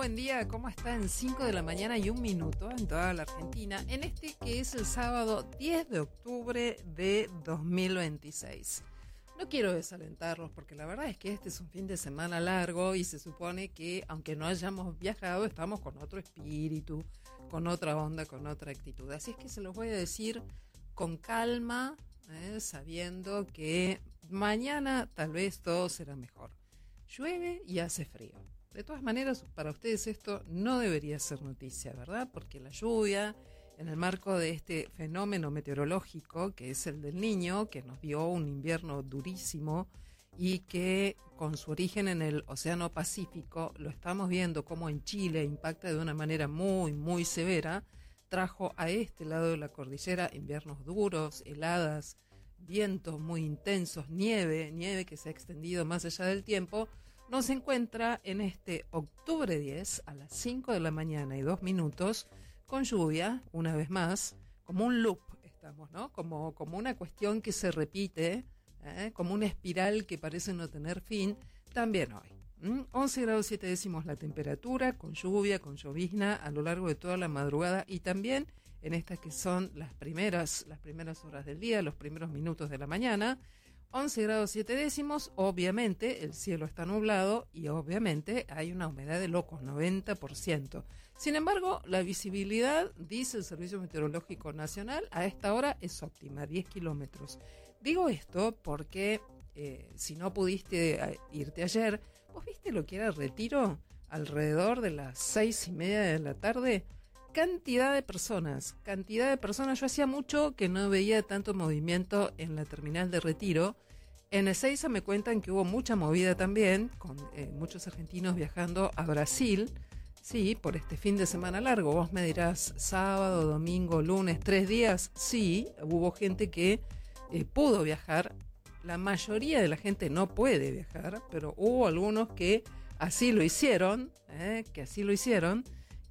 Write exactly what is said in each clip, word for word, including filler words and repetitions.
buen día. ¿Cómo está? En cinco de la mañana y un minuto en toda la Argentina, en este que es el sábado diez de octubre de dos mil veintiséis. No quiero desalentarlos porque la verdad es que este es un fin de semana largo y se supone que, aunque no hayamos viajado, estamos con otro espíritu, con otra onda, con otra actitud. Así es que se los voy a decir con calma, eh, sabiendo que mañana tal vez todo será mejor. Llueve y hace frío. De todas maneras, para ustedes esto no debería ser noticia, ¿verdad? Porque la lluvia, en el marco de este fenómeno meteorológico que es el del Niño, que nos dio un invierno durísimo y que con su origen en el Océano Pacífico, lo estamos viendo como en Chile impacta de una manera muy, muy severa, trajo a este lado de la cordillera inviernos duros, heladas, vientos muy intensos, nieve, nieve que se ha extendido más allá del tiempo. Nos encuentra en este octubre diez a las cinco de la mañana y dos minutos con lluvia, una vez más, como un loop estamos, ¿no? Como, como una cuestión que se repite, ¿eh? Como una espiral que parece no tener fin, también hoy. ¿Mm? once grados siete décimos la temperatura, con lluvia, con llovizna a lo largo de toda la madrugada y también en estas que son las primeras, las primeras horas del día, los primeros minutos de la mañana. once grados siete décimos, obviamente el cielo está nublado y obviamente hay una humedad de locos, noventa por ciento. Sin embargo, la visibilidad, dice el Servicio Meteorológico Nacional, a esta hora es óptima, diez kilómetros. Digo esto porque eh, si no pudiste eh, irte ayer, ¿vos viste lo que era Retiro? Alrededor de las seis y media de la tarde. Cantidad de personas, cantidad de personas. Yo hacía mucho que no veía tanto movimiento en la terminal de Retiro. En Ezeiza me cuentan que hubo mucha movida también, con eh, muchos argentinos viajando a Brasil, sí, por este fin de semana largo. Vos me dirás, sábado, domingo, lunes, tres días, sí, hubo gente que eh, pudo viajar. La mayoría de la gente no puede viajar, pero hubo algunos que así lo hicieron, eh, que así lo hicieron.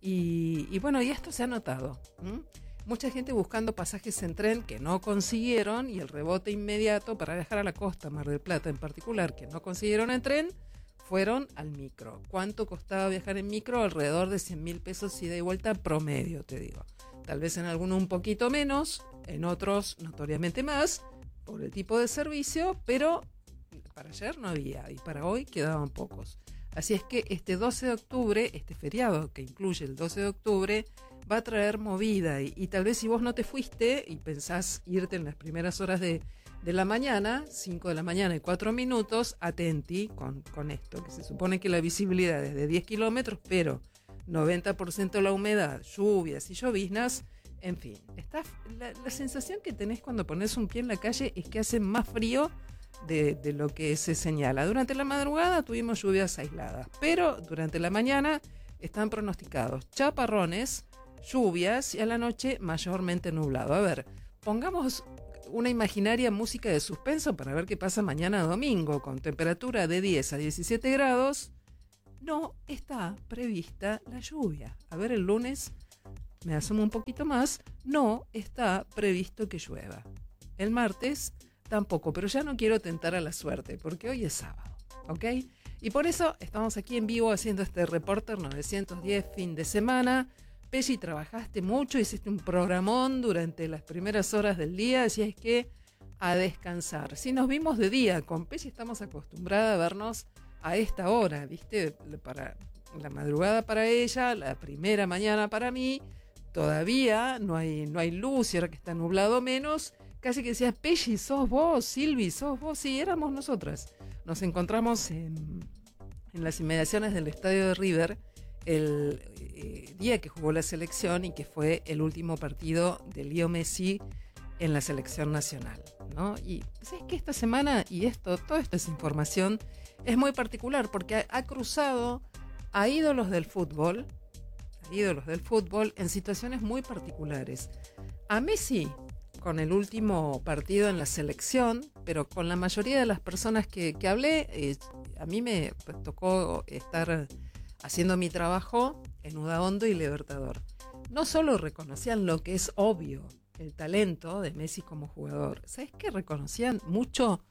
Y, y bueno, y esto se ha notado. ¿Mm? Mucha gente buscando pasajes en tren que no consiguieron y el rebote inmediato para viajar a la costa, Mar del Plata en particular, que no consiguieron en tren, fueron al micro. ¿Cuánto costaba viajar en micro? Alrededor de cien mil pesos ida y vuelta promedio, te digo. Tal vez en algunos un poquito menos, en otros notoriamente más, por el tipo de servicio, pero para ayer no había y para hoy quedaban pocos. Así es que este doce de octubre, este feriado que incluye el doce de octubre, va a traer movida y, y tal vez si vos no te fuiste y pensás irte en las primeras horas de, de la mañana, cinco de la mañana y cuatro minutos, atenti con, con esto, que se supone que la visibilidad es de diez kilómetros, pero noventa por ciento la humedad, lluvias y lloviznas, en fin. Está, la, la sensación que tenés cuando pones un pie en la calle es que hace más frío De, de lo que se señala. Durante la madrugada tuvimos lluvias aisladas, pero durante la mañana están pronosticados chaparrones, lluvias y a la noche mayormente nublado. A ver, pongamos una imaginaria música de suspenso para ver qué pasa mañana domingo, con temperatura de diez a diecisiete grados. No está prevista la lluvia. A ver, el lunes me asomo un poquito más, no está previsto que llueva. El martes tampoco, pero ya no quiero tentar a la suerte, porque hoy es sábado, ¿ok? Y por eso estamos aquí en vivo haciendo este Reporter novecientos diez fin de semana. Pelli, trabajaste mucho, hiciste un programón durante las primeras horas del día, así es que a descansar. Si nos vimos de día, con Pelli estamos acostumbrados a vernos a esta hora, ¿viste? Para la madrugada para ella, la primera mañana para mí, todavía no hay, no hay luz y ahora que está nublado menos. Casi que decías, Pelli, sos vos, Silvi, sos vos, sí, éramos nosotras. Nos encontramos en, en las inmediaciones del estadio de River el eh, día que jugó la selección y que fue el último partido de Leo Messi en la selección nacional, ¿no? Y es que esta semana, y esto, toda esta información es muy particular porque ha, ha cruzado a ídolos del fútbol, a ídolos del fútbol en situaciones muy particulares. A Messi, con el último partido en la selección, pero con la mayoría de las personas que, que hablé, eh, a mí me pues, tocó estar haciendo mi trabajo en Udaondo y Libertador. No solo reconocían lo que es obvio, el talento de Messi como jugador, ¿sabes qué? Reconocían mucho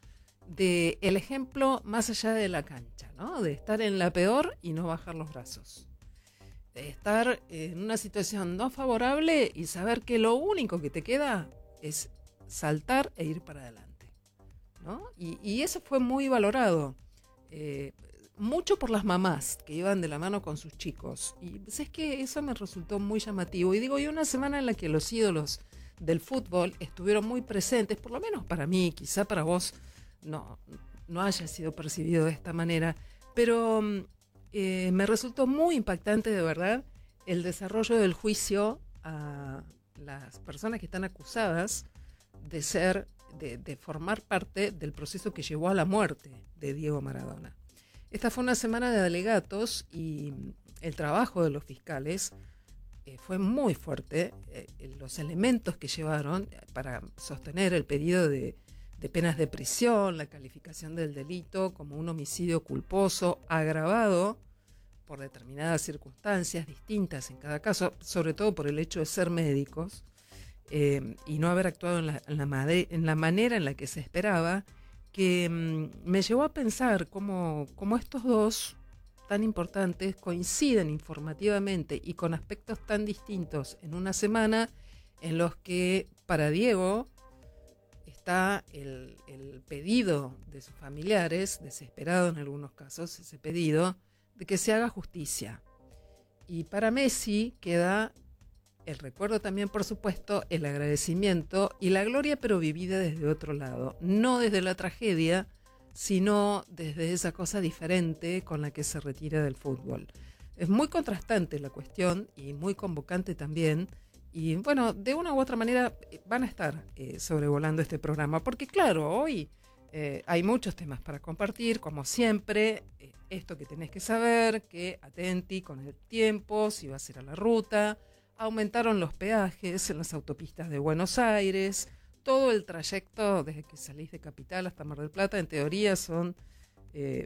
de el ejemplo más allá de la cancha, ¿no? De estar en la peor y no bajar los brazos. estar en una situación no favorable y saber que lo único que te queda es saltar e ir para adelante, ¿no? Y, y eso fue muy valorado, eh, mucho por las mamás que iban de la mano con sus chicos. Y pues es que eso me resultó muy llamativo. Y digo, y una semana en la que los ídolos del fútbol estuvieron muy presentes, por lo menos para mí, quizá para vos no, no haya sido percibido de esta manera, pero eh, me resultó muy impactante de verdad el desarrollo del juicio a las personas que están acusadas de ser, de, de formar parte del proceso que llevó a la muerte de Diego Maradona. Esta fue una semana de alegatos y el trabajo de los fiscales eh, fue muy fuerte. Eh, los elementos que llevaron para sostener el pedido de, de penas de prisión, la calificación del delito como un homicidio culposo agravado por determinadas circunstancias distintas en cada caso, sobre todo por el hecho de ser médicos, Eh, y no haber actuado en la, en, la made- en la manera en la que se esperaba, que mm, me llevó a pensar cómo, cómo estos dos tan importantes coinciden informativamente y con aspectos tan distintos en una semana en los que para Diego está el, el pedido de sus familiares, desesperado en algunos casos, ese pedido de que se haga justicia. Y para Messi queda el recuerdo también, por supuesto, el agradecimiento y la gloria, pero vivida desde otro lado. No desde la tragedia, sino desde esa cosa diferente con la que se retira del fútbol. Es muy contrastante la cuestión y muy convocante también. Y bueno, de una u otra manera van a estar eh, sobrevolando este programa. Porque claro, hoy eh, hay muchos temas para compartir, como siempre. Eh, esto que tenés que saber, que atenti con el tiempo, si vas a ir a la ruta. Aumentaron los peajes en las autopistas de Buenos Aires. Todo el trayecto desde que salís de Capital hasta Mar del Plata, en teoría son eh,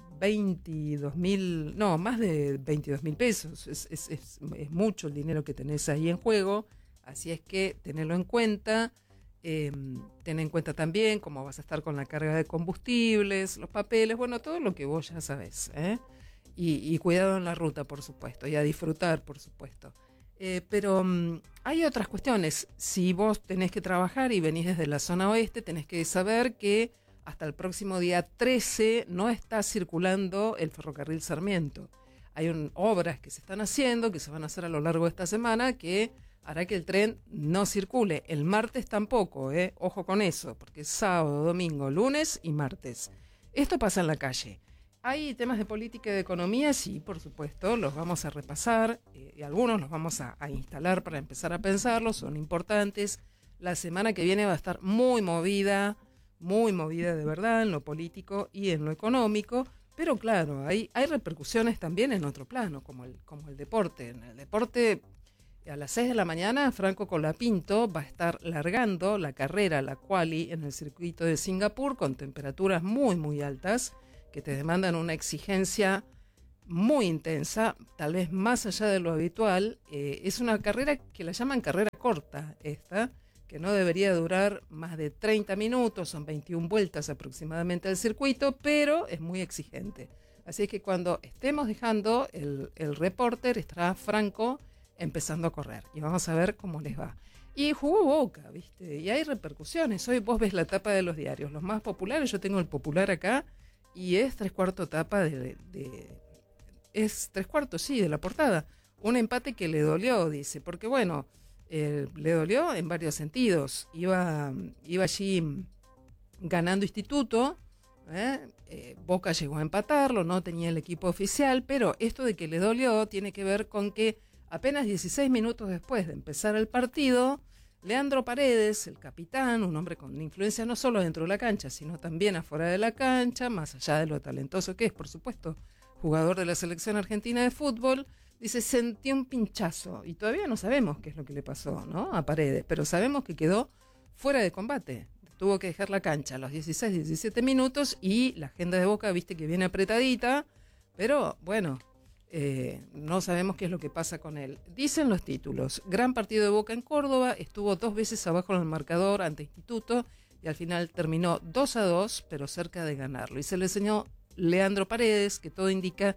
veintidós mil, no, más de veintidós mil pesos. Es, es, es, es mucho el dinero que tenés ahí en juego. Así es que tenelo en cuenta. Eh, ten en cuenta también cómo vas a estar con la carga de combustibles, los papeles, bueno, todo lo que vos ya sabés, ¿eh? Y, y cuidado en la ruta, por supuesto, y a disfrutar, por supuesto. Eh, pero um, hay otras cuestiones. Si vos tenés que trabajar y venís desde la zona oeste, tenés que saber que hasta el próximo día trece no está circulando el ferrocarril Sarmiento. Hay un, obras que se están haciendo, que se van a hacer a lo largo de esta semana, que hará que el tren no circule. El martes tampoco, ¿eh? Ojo con eso, porque es sábado, domingo, lunes y martes. Esto pasa en la calle. Hay temas de política y de economía, sí, por supuesto, los vamos a repasar, eh, y algunos los vamos a, a instalar para empezar a pensarlos, son importantes. La semana que viene va a estar muy movida, muy movida de verdad en lo político y en lo económico, pero claro, hay, hay repercusiones también en otro plano, como el, como el deporte. En el deporte, a las seis de la mañana, Franco Colapinto va a estar largando la carrera, la quali, en el circuito de Singapur, con temperaturas muy, muy altas, que te demandan una exigencia muy intensa, tal vez más allá de lo habitual. Eh, es una carrera que la llaman carrera corta esta, que no debería durar más de treinta minutos, son veintiuna vueltas aproximadamente al circuito, pero es muy exigente. Así que cuando estemos dejando el, el reporter, estará Franco empezando a correr y vamos a ver cómo les va. Y jugó Boca, ¿viste? Y hay repercusiones. Hoy vos ves la tapa de los diarios, los más populares, yo tengo el Popular acá, y es tres cuartos tapa de, de... Es tres cuartos, sí, de la portada. Un empate que le dolió, dice, porque bueno, eh, le dolió en varios sentidos. Iba, iba allí ganando Instituto, ¿eh? Eh, Boca llegó a empatarlo, no tenía el equipo oficial, pero esto de que le dolió tiene que ver con que apenas dieciséis minutos después de empezar el partido, Leandro Paredes, el capitán, un hombre con influencia no solo dentro de la cancha, sino también afuera de la cancha, más allá de lo talentoso que es, por supuesto, jugador de la selección argentina de fútbol, dice, sentí un pinchazo, y todavía no sabemos qué es lo que le pasó, ¿no?, a Paredes, pero sabemos que quedó fuera de combate, tuvo que dejar la cancha a los dieciséis, diecisiete minutos, y la agenda de Boca, viste que viene apretadita, pero bueno, Eh, no sabemos qué es lo que pasa con él. Dicen los títulos, gran partido de Boca en Córdoba, estuvo dos veces abajo en el marcador ante Instituto y al final terminó dos a dos, pero cerca de ganarlo. Y se le enseñó Leandro Paredes, que todo indica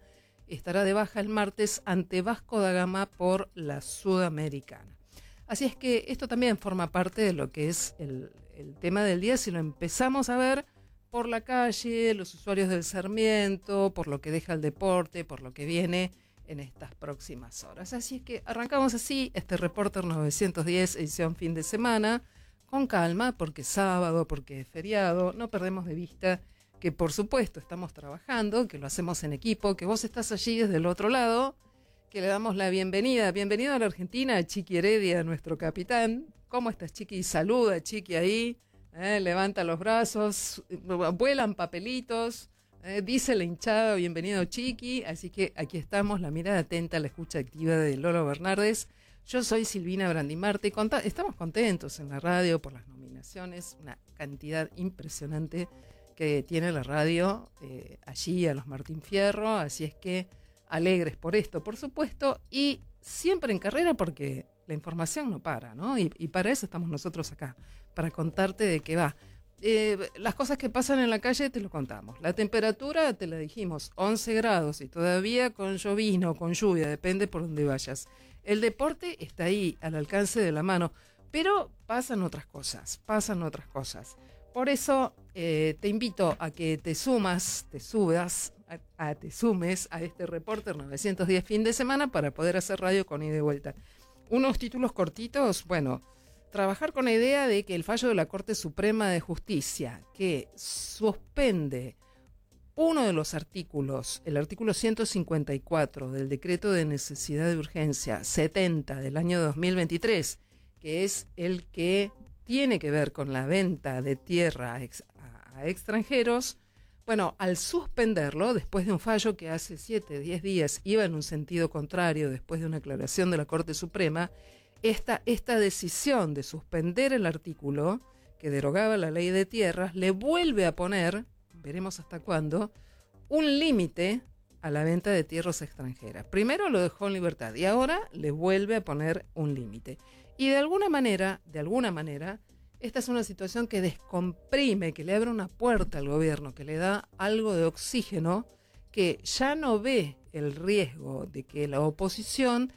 estará de baja el martes ante Vasco da Gama por la Sudamericana. Así es que esto también forma parte de lo que es el, el tema del día, si lo empezamos a ver por la calle, los usuarios del Sarmiento, por lo que deja el deporte, por lo que viene en estas próximas horas. Así es que arrancamos así este Reporter novecientos diez, edición fin de semana, con calma, porque es sábado, porque es feriado, no perdemos de vista que por supuesto estamos trabajando, que lo hacemos en equipo, que vos estás allí desde el otro lado, que le damos la bienvenida. Bienvenido a la Argentina, a Chiqui Heredia, nuestro capitán. ¿Cómo estás, Chiqui? Saluda, Chiqui, ahí. Eh, levanta los brazos, vuelan papelitos, eh, dice la hinchada, bienvenido, Chiqui. Así que aquí estamos, la mirada atenta, la escucha activa de Lolo Bernardes. Yo soy Silvina Brandimarte. Conta- estamos contentos en la radio por las nominaciones, una cantidad impresionante que tiene la radio eh, allí a los Martín Fierro, así es que alegres por esto, por supuesto, y siempre en carrera porque la información no para, ¿no? Y, y para eso estamos nosotros acá, para contarte de qué va. Eh, las cosas que pasan en la calle te lo contamos. La temperatura, te la dijimos, once grados y todavía con llovizna o con lluvia, depende por donde vayas. El deporte está ahí, al alcance de la mano, pero pasan otras cosas, pasan otras cosas. Por eso eh, te invito a que te sumas, te subas, a, a te sumes a este Reporter novecientos diez fin de semana para poder hacer radio con ida y vuelta. Unos títulos cortitos, bueno, trabajar con la idea de que el fallo de la Corte Suprema de Justicia, que suspende uno de los artículos, el artículo ciento cincuenta y cuatro del decreto de necesidad de urgencia setenta del año dos mil veintitrés, que es el que tiene que ver con la venta de tierra a, ex, a, a extranjeros, bueno, al suspenderlo, después de un fallo que hace siete, diez días iba en un sentido contrario, después de una aclaración de la Corte Suprema, esta, esta decisión de suspender el artículo que derogaba la ley de tierras le vuelve a poner, veremos hasta cuándo, un límite a la venta de tierras extranjeras. Primero lo dejó en libertad y ahora le vuelve a poner un límite. Y de alguna manera, de alguna manera, esta es una situación que descomprime, que le abre una puerta al gobierno, que le da algo de oxígeno, que ya no ve el riesgo de que la oposición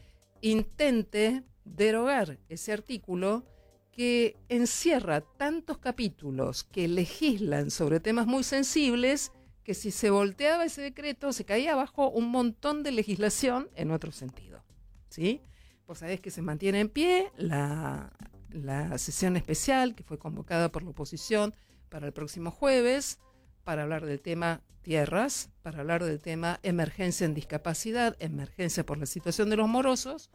intente derogar ese artículo que encierra tantos capítulos que legislan sobre temas muy sensibles, que si se volteaba ese decreto se caía abajo un montón de legislación en otro sentido, ¿sí? Vos sabés que se mantiene en pie la, la sesión especial que fue convocada por la oposición para el próximo jueves, para hablar del tema tierras, para hablar del tema emergencia en discapacidad, emergencia por la situación de los morosos.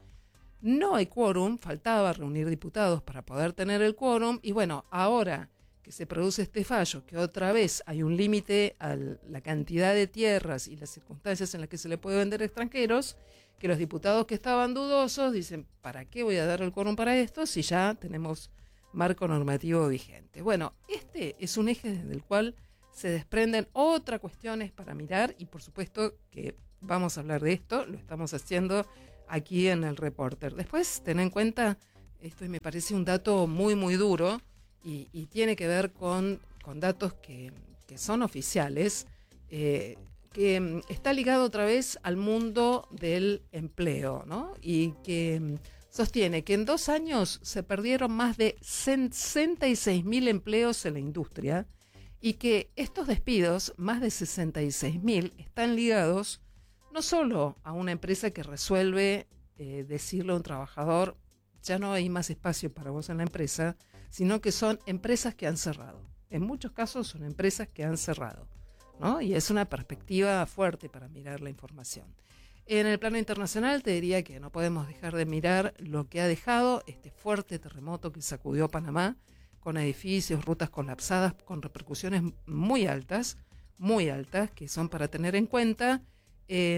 No hay quórum, faltaba reunir diputados para poder tener el quórum, y bueno, ahora que se produce este fallo, que otra vez hay un límite a la cantidad de tierras y las circunstancias en las que se le puede vender a extranjeros, que los diputados que estaban dudosos dicen, ¿para qué voy a dar el quórum para esto si ya tenemos marco normativo vigente? Bueno, este es un eje del cual se desprenden otras cuestiones para mirar y por supuesto que vamos a hablar de esto, lo estamos haciendo aquí en el Reporter. Después, ten en cuenta, esto me parece un dato muy muy duro y, y tiene que ver con, con datos que, que son oficiales, eh, que está ligado otra vez al mundo del empleo, ¿no? Y que sostiene que en dos años se perdieron más de sesenta y seis mil empleos en la industria y que estos despidos, más de sesenta y seis mil, están ligados no solo a una empresa que resuelve eh, decirle a un trabajador, ya no hay más espacio para vos en la empresa, sino que son empresas que han cerrado. En muchos casos son empresas que han cerrado, ¿no? Y es una perspectiva fuerte para mirar la información. En el plano internacional te diría que no podemos dejar de mirar lo que ha dejado este fuerte terremoto que sacudió Panamá, con edificios, rutas colapsadas, con repercusiones muy altas, muy altas, que son para tener en cuenta. Eh,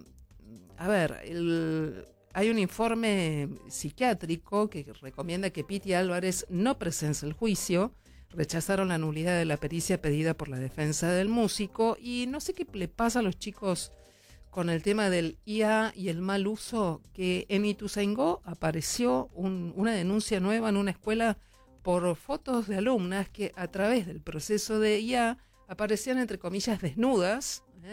a ver, el, hay un informe psiquiátrico que recomienda que Piti Álvarez no presencie el juicio. Rechazaron la nulidad de la pericia pedida por la defensa del músico y no sé qué le pasa a los chicos con el tema del I A y el mal uso, que en Ituzaingó apareció un, una denuncia nueva en una escuela por fotos de alumnas que a través del proceso de I A aparecían entre comillas desnudas, ¿eh?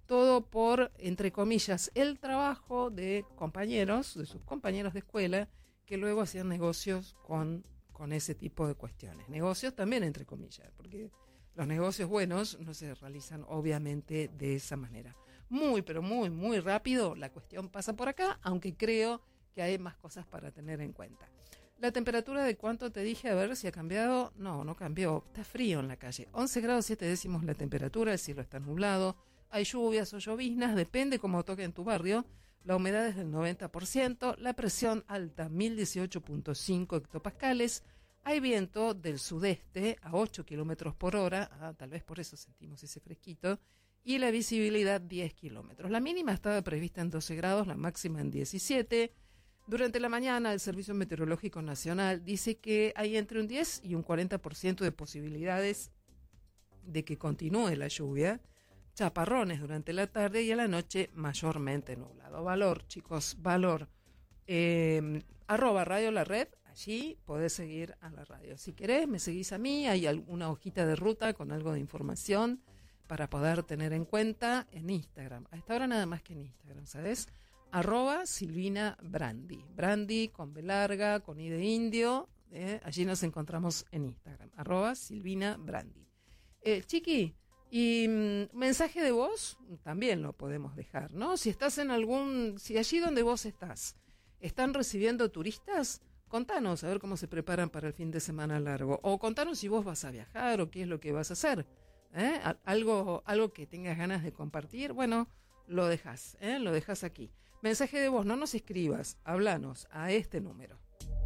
todo por, entre comillas, el trabajo de compañeros, de sus compañeros de escuela, que luego hacían negocios con, con ese tipo de cuestiones. Negocios también, entre comillas, porque los negocios buenos no se realizan obviamente de esa manera. Muy, pero muy, muy rápido la cuestión pasa por acá, aunque creo que hay más cosas para tener en cuenta. La temperatura de cuánto te dije, a ver si ha cambiado. No, no cambió, está frío en la calle. once grados siete décimos la temperatura, el cielo está nublado, hay lluvias o lloviznas, depende cómo toque en tu barrio. La humedad es del noventa por ciento, la presión alta mil dieciocho punto cinco hectopascales, hay viento del sudeste a ocho kilómetros por hora, ah, tal vez por eso sentimos ese fresquito, y la visibilidad diez kilómetros. La mínima estaba prevista en doce grados, la máxima en diecisiete. Durante la mañana, el Servicio Meteorológico Nacional dice que hay entre un diez y un cuarenta por ciento de posibilidades de que continúe la lluvia, chaparrones durante la tarde y a la noche mayormente nublado. Valor, chicos, valor. Eh, arroba Radio La Red, allí podés seguir a la radio. Si querés, me seguís a mí, hay alguna hojita de ruta con algo de información para poder tener en cuenta en Instagram. A esta hora nada más que en Instagram, ¿sabes? Arroba Silvina Brandi. Brandi con B larga, con I de indio. Eh, allí nos encontramos en Instagram. Arroba Silvina Brandi. Eh, Chiqui, y mm, mensaje de voz también lo podemos dejar, ¿no? Si estás en algún, si allí donde vos estás, están recibiendo turistas, contanos a ver cómo se preparan para el fin de semana largo. O contanos si vos vas a viajar o qué es lo que vas a hacer. ¿Eh? Algo, algo que tengas ganas de compartir, bueno, lo dejas, ¿eh? Lo dejas aquí. Mensaje de voz, no nos escribas, háblanos a este número.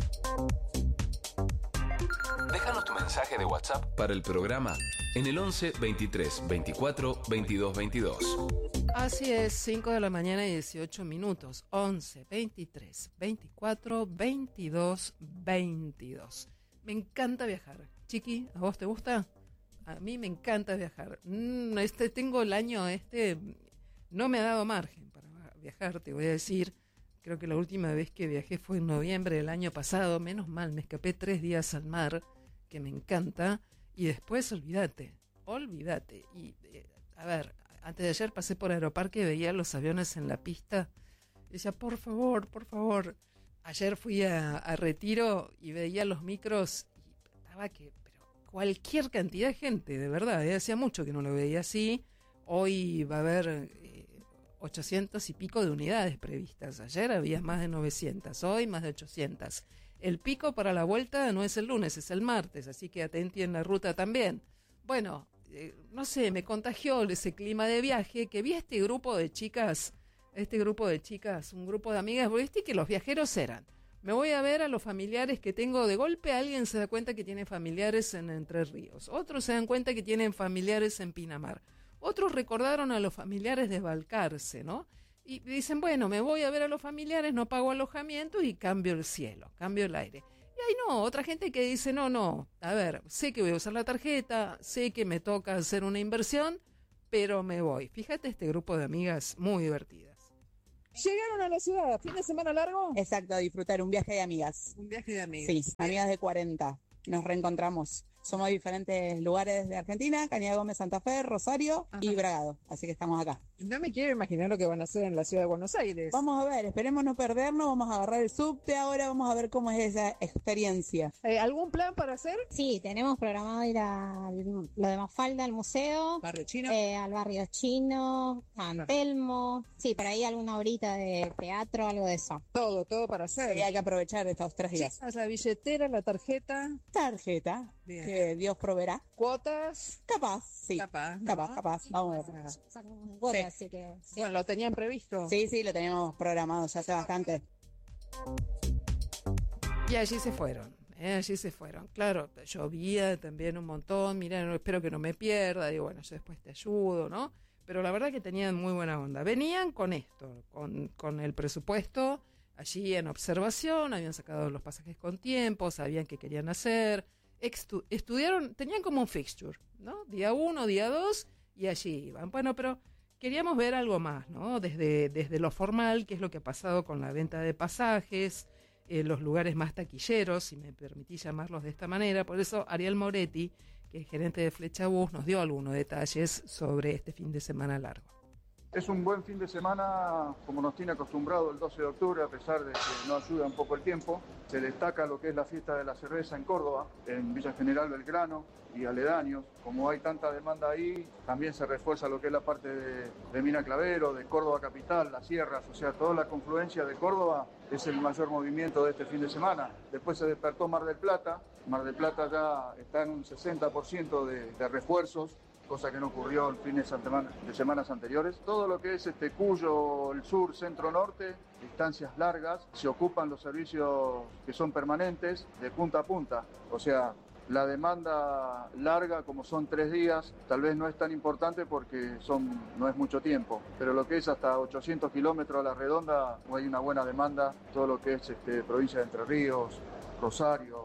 Déjanos tu mensaje de WhatsApp para el programa en el once veintitrés veinticuatro veintidós veintidós. Así es, cinco de la mañana y dieciocho minutos, once veintitrés veinticuatro veintidós veintidós. Me encanta viajar. Chiqui, ¿a vos te gusta? A mí me encanta viajar. Mm, este, tengo el año este, no me ha dado margen para viajar, te voy a decir. Creo que la última vez que viajé fue en noviembre del año pasado. Menos mal, me escapé tres días al mar, que me encanta. Y después, olvídate, olvídate. Y, eh, a ver, antes de ayer pasé por Aeroparque y veía los aviones en la pista. Y decía, por favor, por favor. Ayer fui a, a Retiro y veía los micros y estaba que... cualquier cantidad de gente, de verdad, ¿eh? Hacía mucho que no lo veía así. Hoy va a haber eh, ochocientos y pico de unidades previstas. Ayer había más de novecientas, hoy más de ochocientas. El pico para la vuelta no es el lunes, es el martes, así que atenti en la ruta también. Bueno, eh, no sé, me contagió ese clima de viaje, que vi a este grupo de chicas, este grupo de chicas, un grupo de amigas, viste que los viajeros eran... Me voy a ver a los familiares que tengo. De golpe alguien se da cuenta que tiene familiares en Entre Ríos. Otros se dan cuenta que tienen familiares en Pinamar. Otros recordaron a los familiares de Balcarce, ¿no? Y dicen, bueno, me voy a ver a los familiares, no pago alojamiento y cambio el cielo, cambio el aire. Y hay no, otra gente que dice, no, no, a ver, sé que voy a usar la tarjeta, sé que me toca hacer una inversión, pero me voy. Fíjate este grupo de amigas muy divertidas. Llegaron a la ciudad, fin de semana largo. Exacto, a disfrutar un viaje de amigas. Un viaje de amigas. Sí, amigas de cuarenta. Nos reencontramos. Somos de diferentes lugares de Argentina, Cañada Gómez, Santa Fe, Rosario Ajá. y Bragado. Así que estamos acá. No me quiero imaginar lo que van a hacer en la ciudad de Buenos Aires. Vamos a ver, esperemos no perdernos, vamos a agarrar el subte ahora, vamos a ver cómo es esa experiencia. Eh, ¿Algún plan para hacer? Sí, tenemos programado ir a lo de Mafalda, al museo, Barrio Chino. eh, al barrio chino, San Telmo, sí, por ahí alguna horita de teatro, algo de eso. Todo, todo para hacer. Sí, hay que aprovechar estos tres días. Chicas, la billetera, la tarjeta, Tarjeta, Bien. que Dios proveerá. cuotas. Capaz, sí. Capaz, ¿no? Capaz, capaz. Vamos a ver. Sacamos un cuota, Sí. así que sí. Bueno, lo tenían previsto. Sí, sí, lo teníamos programado ya hace bastante. Y allí se fueron, ¿eh? allí se fueron. Claro, llovía también un montón, mira, no, espero que no me pierda, digo, bueno, yo después te ayudo, ¿no? Pero la verdad que tenían muy buena onda. Venían con esto, con, con el presupuesto, allí en observación, habían sacado los pasajes con tiempo, sabían qué querían hacer, estu- estudiaron, tenían como un fixture, ¿no? Día uno, día dos, y allí iban. Bueno, pero queríamos ver algo más, ¿no? Desde, desde lo formal, qué es lo que ha pasado con la venta de pasajes, eh, los lugares más taquilleros, si me permitís llamarlos de esta manera. Por eso Ariel Moretti, que es gerente de Flecha Bus, nos dio algunos detalles sobre este fin de semana largo. Es un buen fin de semana, como nos tiene acostumbrado el doce de octubre, a pesar de que no ayuda un poco el tiempo. Se destaca lo que es la fiesta de la cerveza en Córdoba, en Villa General Belgrano y aledaños. Como hay tanta demanda ahí, también se refuerza lo que es la parte de, de Mina Clavero, de Córdoba Capital, las sierras, o sea, toda la confluencia de Córdoba es el mayor movimiento de este fin de semana. Después se despertó Mar del Plata. Mar del Plata ya está en un sesenta por ciento de, de refuerzos, cosa que no ocurrió en fines de semanas anteriores. Todo lo que es este Cuyo, el sur, centro, norte, distancias largas, se ocupan los servicios que son permanentes de punta a punta. O sea, la demanda larga, como son tres días, tal vez no es tan importante porque son, no es mucho tiempo. Pero lo que es hasta ochocientos kilómetros a la redonda, hay una buena demanda, todo lo que es este, provincia de Entre Ríos, Rosario.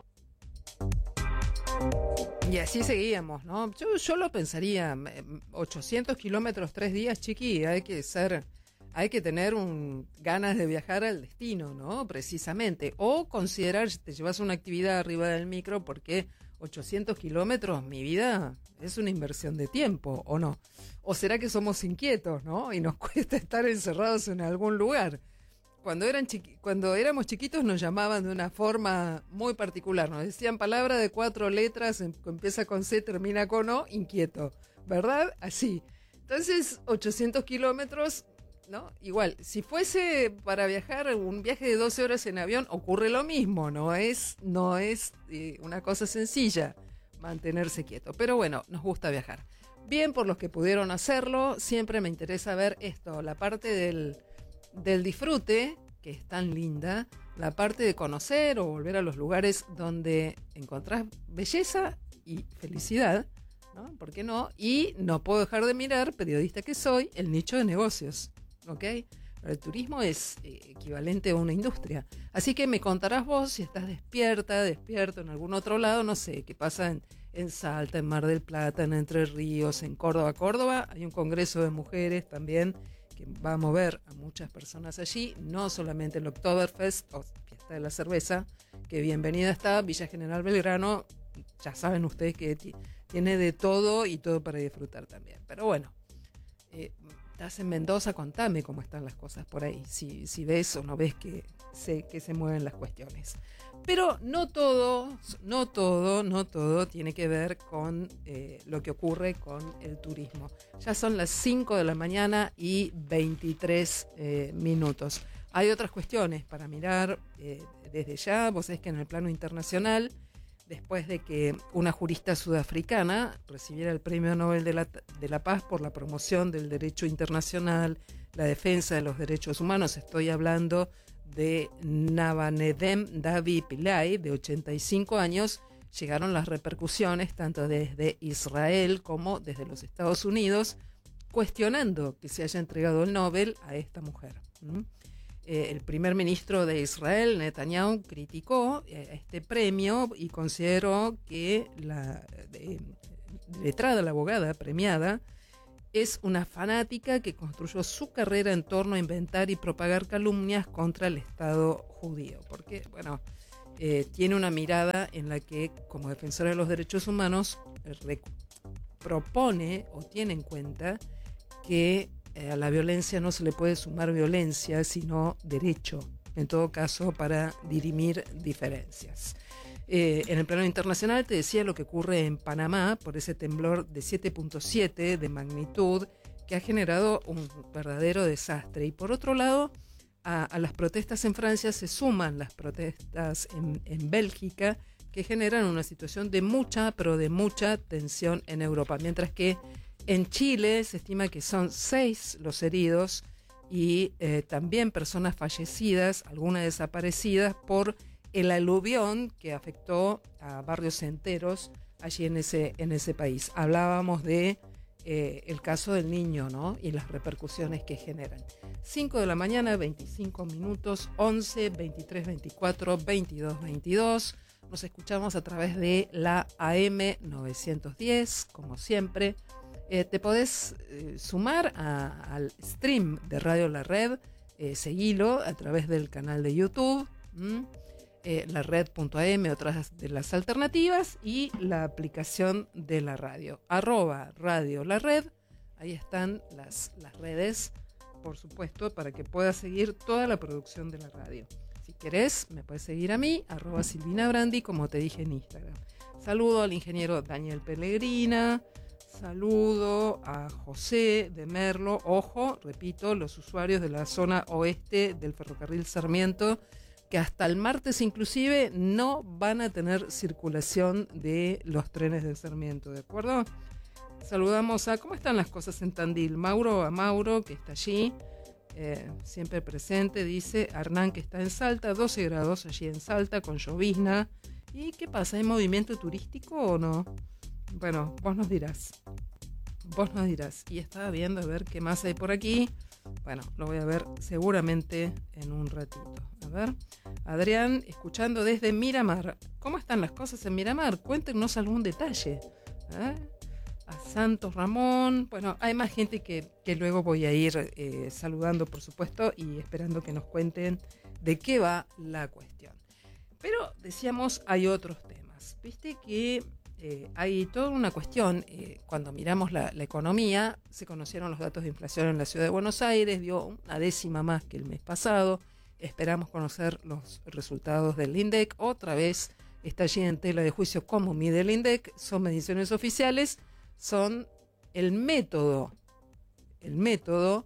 Y así seguíamos, ¿no? Yo, yo lo pensaría, ochocientos kilómetros, tres días, chiqui, hay que ser, hay que tener un, ganas de viajar al destino, ¿no? Precisamente. O considerar, si te llevas una actividad arriba del micro, porque ochocientos kilómetros, mi vida, es una inversión de tiempo, ¿o no? ¿O será que somos inquietos, ¿no? Y nos cuesta estar encerrados en algún lugar. Cuando, eran chiqui- cuando éramos chiquitos nos llamaban de una forma muy particular. Nos decían palabra de cuatro letras, em- empieza con C, termina con O, inquieto. ¿Verdad? Así. Entonces, ochocientos kilómetros, ¿no? Igual, si fuese para viajar un viaje de doce horas en avión, ocurre lo mismo. No es, no es eh, una cosa sencilla mantenerse quieto. Pero bueno, nos gusta viajar. Bien por los que pudieron hacerlo. Siempre me interesa ver esto, la parte del... del disfrute, que es tan linda, la parte de conocer o volver a los lugares donde encontrás belleza y felicidad, ¿no? ¿Por qué no? Y no puedo dejar de mirar, periodista que soy, el nicho de negocios, ¿ok? El turismo es eh, equivalente a una industria. Así que me contarás vos si estás despierta, despierto en algún otro lado, no sé, qué pasa en, en Salta, en Mar del Plata, en Entre Ríos, en Córdoba. Córdoba, hay un congreso de mujeres también, que va a mover a muchas personas allí, no solamente el Oktoberfest o fiesta de la cerveza, que bienvenida está. Villa General Belgrano, ya saben ustedes que t- tiene de todo y todo para disfrutar también. Pero bueno, eh, estás en Mendoza, contame cómo están las cosas por ahí, si, si ves o no ves que se, que se mueven las cuestiones. Pero no todo, no todo, no todo tiene que ver con eh, lo que ocurre con el turismo. Ya son las cinco de la mañana y veintitrés eh, minutos. Hay otras cuestiones para mirar eh, desde ya. Vos sabés que en el plano internacional, después de que una jurista sudafricana recibiera el Premio Nobel de la, de la Paz por la promoción del derecho internacional, la defensa de los derechos humanos, estoy hablando de Navanedem Davi Pillay, de ochenta y cinco años, llegaron las repercusiones tanto desde Israel como desde los Estados Unidos, cuestionando que se haya entregado el Nobel a esta mujer. ¿Mm? Eh, el primer ministro de Israel, Netanyahu, criticó eh, este premio y consideró que la eh, letrada, la abogada premiada, es una fanática que construyó su carrera en torno a inventar y propagar calumnias contra el Estado judío. Porque, bueno, eh, tiene una mirada en la que, como defensora de los derechos humanos, eh, propone o tiene en cuenta que eh, a la violencia no se le puede sumar violencia, sino derecho, en todo caso, para dirimir diferencias. Eh, en el plano internacional te decía lo que ocurre en Panamá por ese temblor de siete punto siete de magnitud que ha generado un verdadero desastre. Y por otro lado, a, a las protestas en Francia se suman las protestas en, en Bélgica, que generan una situación de mucha, pero de mucha tensión en Europa. Mientras que en Chile se estima que son seis los heridos y eh, también personas fallecidas, algunas desaparecidas por el aluvión que afectó a barrios enteros allí en ese, en ese país. Hablábamos de eh, el caso del niño, ¿no? Y las repercusiones que generan. cinco de la mañana, veinticinco minutos, once, veintitrés, veinticuatro, veintidós, veintidós. Nos escuchamos a través de la A M novecientos diez, como siempre. Eh, te podés eh, sumar a, al stream de Radio La Red, eh, seguilo a través del canal de YouTube, ¿m? Eh, la red punto a m, otras de las alternativas, y la aplicación de la radio, arroba Radio La Red, Ahí están las, las redes, por supuesto, para que puedas seguir toda la producción de la radio. Si querés, me puedes seguir a mí, arroba Silvina Brandi, como te dije en Instagram. Saludo al ingeniero Daniel Pellegrina, saludo a José de Merlo. Ojo, repito, los usuarios de la zona oeste del ferrocarril Sarmiento, que hasta el martes inclusive no van a tener circulación de los trenes del Sarmiento, ¿de acuerdo? Saludamos a, ¿cómo están las cosas en Tandil? Mauro, a Mauro, que está allí, eh, siempre presente, dice. Hernán, que está en Salta, doce grados allí en Salta, con llovizna. ¿Y qué pasa? ¿Hay movimiento turístico o no? Bueno, vos nos dirás. Vos nos dirás. Y estaba viendo a ver qué más hay por aquí. Bueno, lo voy a ver seguramente en un ratito. A ver, Adrián, escuchando desde Miramar. ¿Cómo están las cosas en Miramar? Cuéntenos algún detalle. ¿Eh? A Santos Ramón. Bueno, hay más gente que, que luego voy a ir eh, saludando, por supuesto, y esperando que nos cuenten de qué va la cuestión. Pero, decíamos, hay otros temas. Viste que eh, hay toda una cuestión. Eh, cuando miramos la, la economía, se conocieron los datos de inflación en la ciudad de Buenos Aires, dio una décima más que el mes pasado. Esperamos conocer los resultados del INDEC. Otra vez está allí en tela de juicio cómo mide el INDEC. Son mediciones oficiales. Son el método, el método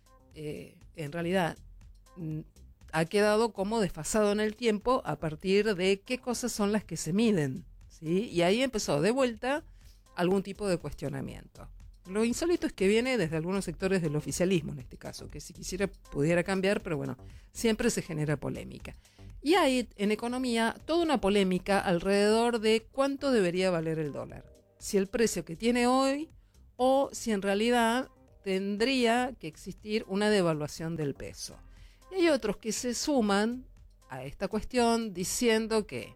eh, en realidad m, ha quedado como desfasado en el tiempo a partir de qué cosas son las que se miden, ¿sí? Y ahí empezó de vuelta algún tipo de cuestionamiento. Lo insólito es que viene desde algunos sectores del oficialismo en este caso, que si quisiera pudiera cambiar, pero bueno, siempre se genera polémica. Y hay en economía toda una polémica alrededor de cuánto debería valer el dólar. Si el precio que tiene hoy o si en realidad tendría que existir una devaluación del peso. Y hay otros que se suman a esta cuestión diciendo que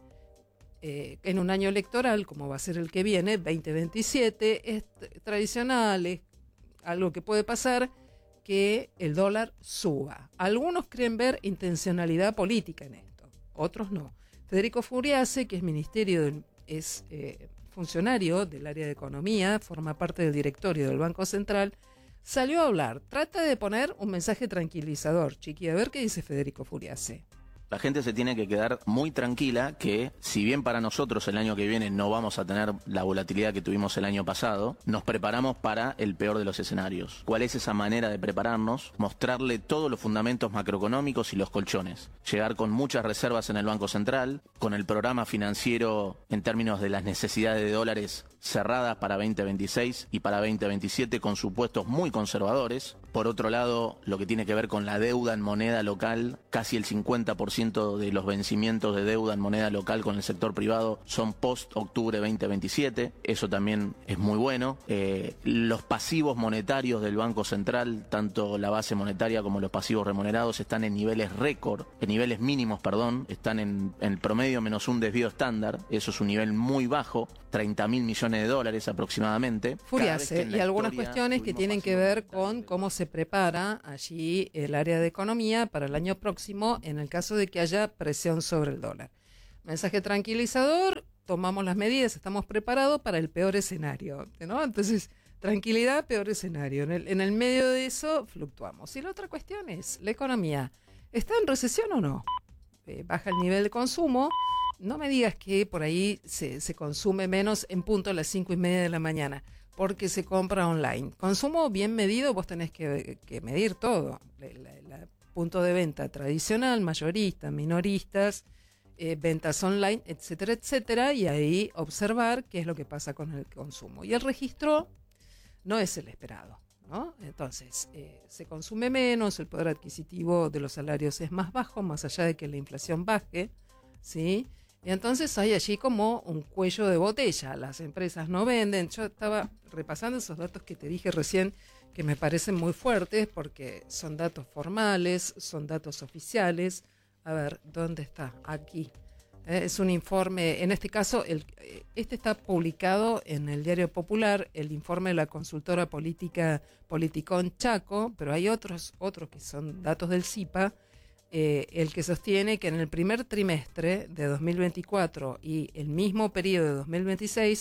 eh, en un año electoral, como va a ser el que viene, veinte veintisiete, es tradicional, es algo que puede pasar, que el dólar suba. Algunos creen ver intencionalidad política en esto, otros no. Federico Furiase, que es ministerio del, es eh, funcionario del área de economía, forma parte del directorio del Banco Central, salió a hablar. Trata de poner un mensaje tranquilizador. Chiqui, a ver qué dice Federico Furiase. La gente se tiene que quedar muy tranquila que, si bien para nosotros el año que viene no vamos a tener la volatilidad que tuvimos el año pasado, nos preparamos para el peor de los escenarios. ¿Cuál es esa manera de prepararnos? Mostrarle todos los fundamentos macroeconómicos y los colchones. Llegar con muchas reservas en el Banco Central, con el programa financiero en términos de las necesidades de dólares cerradas para veinte veintiséis y para veinte veintisiete con supuestos muy conservadores. Por otro lado, lo que tiene que ver con la deuda en moneda local, casi el cincuenta por ciento de los vencimientos de deuda en moneda local con el sector privado son post-octubre veinte veintisiete. Eso también es muy bueno. Eh, los pasivos monetarios del Banco Central, tanto la base monetaria como los pasivos remunerados, están en niveles récord, en niveles mínimos, perdón, están en, en el promedio menos un desvío estándar. Eso es un nivel muy bajo, treinta mil millones de dólares aproximadamente. Furiase, y algunas cuestiones que tienen que ver con cómo se prepara allí el área de economía para el año próximo en el caso de que haya presión sobre el dólar. Mensaje tranquilizador, tomamos las medidas, estamos preparados para el peor escenario, ¿no? Entonces, tranquilidad, peor escenario. En el, en el medio de eso fluctuamos. Y la otra cuestión es, la economía, ¿está en recesión o no? Eh, baja el nivel de consumo. No me digas que por ahí se, se consume menos en punto a las cinco y media de la mañana, porque se compra online. Consumo bien medido, vos tenés que, que medir todo. El punto de venta tradicional, mayoristas, minoristas, eh, ventas online, etcétera, etcétera, y ahí observar qué es lo que pasa con el consumo. Y el registro no es el esperado, ¿no? Entonces, eh, se consume menos, el poder adquisitivo de los salarios es más bajo, más allá de que la inflación baje, ¿sí? Y entonces hay allí como un cuello de botella, las empresas no venden. Yo estaba repasando esos datos que te dije recién, que me parecen muy fuertes porque son datos formales, son datos oficiales. A ver, ¿dónde está? Aquí. Eh, es un informe, en este caso, el, este está publicado en el Diario Popular, el informe de la consultora política Politicón Chaco, pero hay otros, otros que son datos del CIPA. Eh, el que sostiene que en el primer trimestre de dos mil veinticuatro y el mismo periodo de dos mil veintiséis,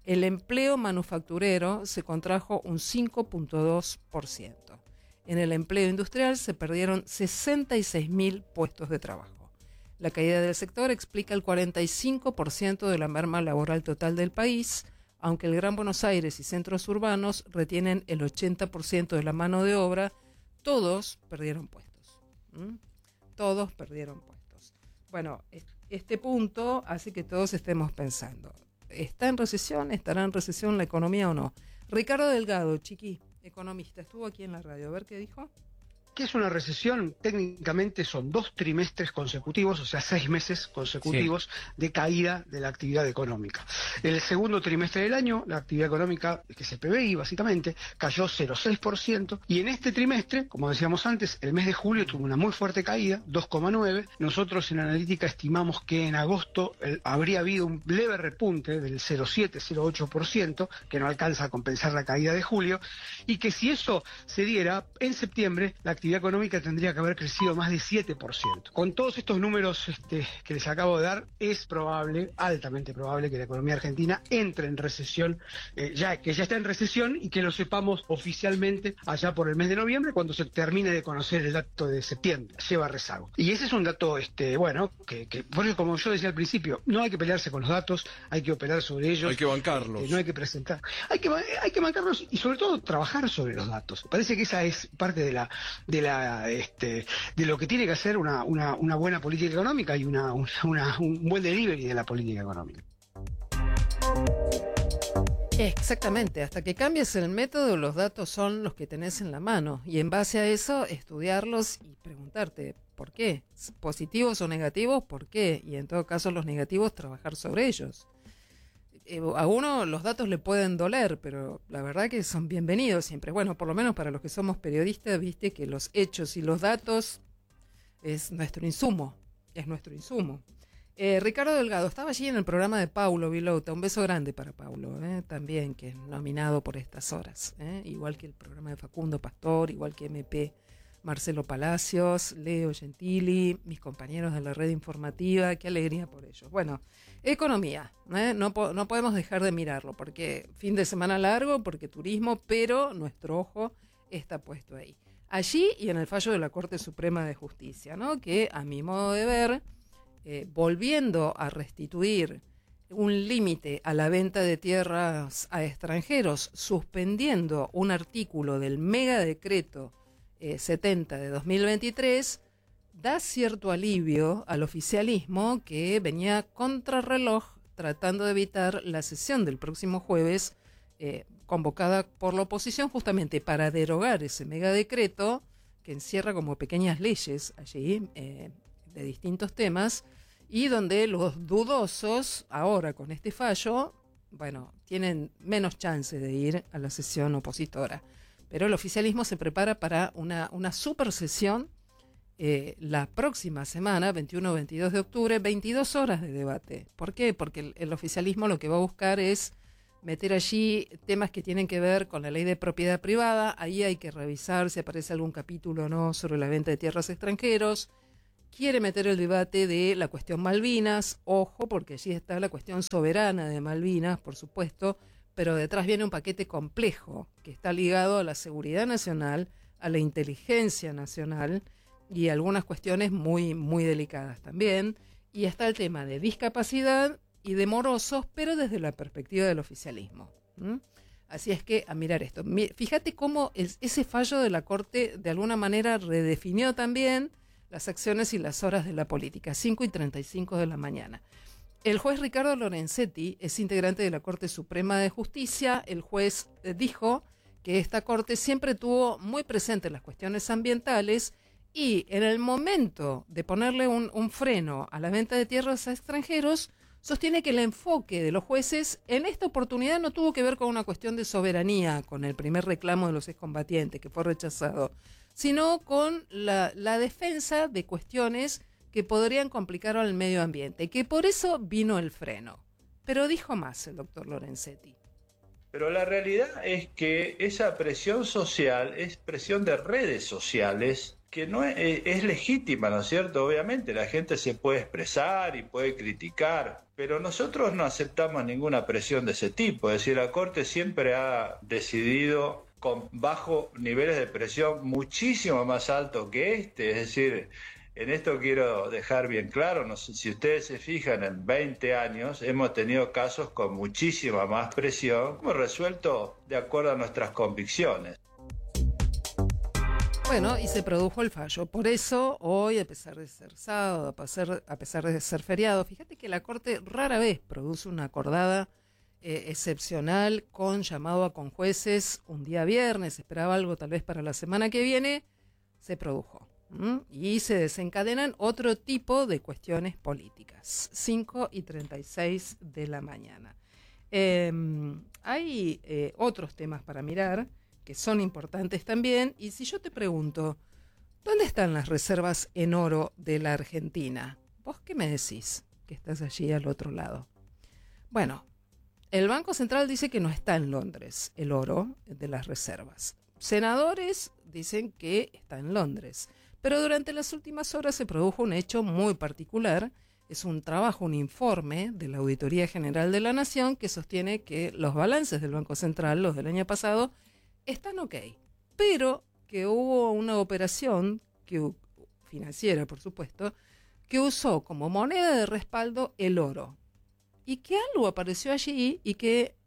El empleo manufacturero se contrajo un cinco punto dos por ciento. En el empleo industrial se perdieron sesenta y seis mil puestos de trabajo. La caída del sector explica el cuarenta y cinco por ciento de la merma laboral total del país, aunque el Gran Buenos Aires y centros urbanos retienen el ochenta por ciento de la mano de obra. Todos perdieron puestos. ¿Mm? Todos perdieron puestos. Bueno, este punto hace que todos estemos pensando, ¿está en recesión? ¿Estará en recesión la economía o no? Ricardo Delgado, Chiqui, economista, estuvo aquí en la radio. A ver qué dijo. ¿Qué es una recesión? Técnicamente son dos trimestres consecutivos, o sea, seis meses consecutivos sí. de caída de la actividad económica. El segundo trimestre del año, la actividad económica que se preveía básicamente cayó cero coma seis por ciento y en este trimestre, como decíamos antes, el mes de julio tuvo una muy fuerte caída, dos coma nueve por ciento. Nosotros en analítica estimamos que en agosto el, habría habido un leve repunte del cero coma siete, cero coma ocho por ciento, que no alcanza a compensar la caída de julio, y que si eso se diera, en septiembre la actividad La actividad económica tendría que haber crecido más de siete por ciento. Con todos estos números este, que les acabo de dar, es probable, altamente probable, que la economía argentina entre en recesión, eh, ya que ya está en recesión y que lo sepamos oficialmente allá por el mes de noviembre, cuando se termine de conocer el dato de septiembre. Lleva rezago. Y ese es un dato, este, bueno, que, que por eso, como yo decía al principio, no hay que pelearse con los datos, hay que operar sobre ellos. Hay que bancarlos. Eh, no hay que presentar. Hay que, hay que bancarlos y sobre todo trabajar sobre los datos. Parece que esa es parte de la... De La, este, de lo que tiene que hacer una, una, una buena política económica y una, una, una, un buen delivery de la política económica. Exactamente, hasta que cambies el método, los datos son los que tenés en la mano y en base a eso estudiarlos y preguntarte por qué, positivos o negativos, por qué, y en todo caso los negativos trabajar sobre ellos. A uno los datos le pueden doler, pero la verdad que son bienvenidos siempre. Bueno, por lo menos para los que somos periodistas, viste que los hechos y los datos es nuestro insumo, es nuestro insumo. Eh, Ricardo Delgado estaba allí en el programa de Paulo Vilota, un beso grande para Paulo, eh, también, que es nominado por estas horas, eh, igual que el programa de Facundo Pastor, igual que M P Marcelo Palacios, Leo Gentili, mis compañeros de la red informativa, qué alegría por ellos. Bueno, economía, ¿eh? no, po- no podemos dejar de mirarlo, porque fin de semana largo, porque turismo, pero nuestro ojo está puesto ahí. Allí y en el fallo de la Corte Suprema de Justicia, ¿no? Que a mi modo de ver, eh, volviendo a restituir un límite a la venta de tierras a extranjeros, suspendiendo un artículo del megadecreto Eh, setenta de dos mil veintitrés, da cierto alivio al oficialismo que venía contrarreloj tratando de evitar la sesión del próximo jueves eh, convocada por la oposición justamente para derogar ese megadecreto que encierra como pequeñas leyes allí eh, de distintos temas y donde los dudosos ahora con este fallo, bueno, tienen menos chance de ir a la sesión opositora. Pero el oficialismo se prepara para una, una super sesión eh, la próxima semana, veintiuno a veintidós de octubre, veintidós horas de debate. ¿Por qué? Porque el, el oficialismo lo que va a buscar es meter allí temas que tienen que ver con la ley de propiedad privada. Ahí hay que revisar si aparece algún capítulo o no sobre la venta de tierras extranjeros. Quiere meter el debate de la cuestión Malvinas. Ojo, porque allí está la cuestión soberana de Malvinas, por supuesto, pero detrás viene un paquete complejo que está ligado a la seguridad nacional, a la inteligencia nacional y algunas cuestiones muy, muy delicadas también. Y está el tema de discapacidad y de morosos, pero desde la perspectiva del oficialismo. ¿Mm? Así es que, a mirar esto. Fíjate cómo el, ese fallo de la Corte de alguna manera redefinió también las acciones y las horas de la política, cinco y treinta y cinco de la mañana. El juez Ricardo Lorenzetti es integrante de la Corte Suprema de Justicia. El juez eh, dijo que esta Corte siempre tuvo muy presentes las cuestiones ambientales y en el momento de ponerle un, un freno a la venta de tierras a extranjeros, sostiene que el enfoque de los jueces en esta oportunidad no tuvo que ver con una cuestión de soberanía, con el primer reclamo de los excombatientes que fue rechazado, sino con la, la defensa de cuestiones que podrían complicar al medio ambiente, que por eso vino el freno. Pero dijo más el doctor Lorenzetti. Pero la realidad es que esa presión social es presión de redes sociales que no es, es legítima, ¿no es cierto? Obviamente la gente se puede expresar y puede criticar, pero nosotros no aceptamos ninguna presión de ese tipo. Es decir, la Corte siempre ha decidido con bajos niveles de presión muchísimo más alto que este. Es decir, en esto quiero dejar bien claro, no sé, si ustedes se fijan, en veinte años hemos tenido casos con muchísima más presión, hemos resuelto de acuerdo a nuestras convicciones. Bueno, y se produjo el fallo. Por eso, hoy, a pesar de ser sábado, a pesar, a pesar de ser feriado, fíjate que la Corte rara vez produce una acordada eh, excepcional con llamado a conjueces un día viernes. Esperaba algo tal vez para la semana que viene, se produjo. ¿Mm? Y se desencadenan otro tipo de cuestiones políticas. cinco y treinta y seis de la mañana. Eh, hay eh, otros temas para mirar que son importantes también, y si yo te pregunto, ¿dónde están las reservas en oro de la Argentina? ¿Vos qué me decís? Que estás allí al otro lado. Bueno, el Banco Central dice que no está en Londres el oro de las reservas. Senadores dicen que está en Londres, pero durante las últimas horas se produjo un hecho muy particular. Es un trabajo, un informe de la Auditoría General de la Nación que sostiene que los balances del Banco Central, los del año pasado, están ok, pero que hubo una operación que, financiera, por supuesto, que usó como moneda de respaldo el oro. Y que algo apareció allí y que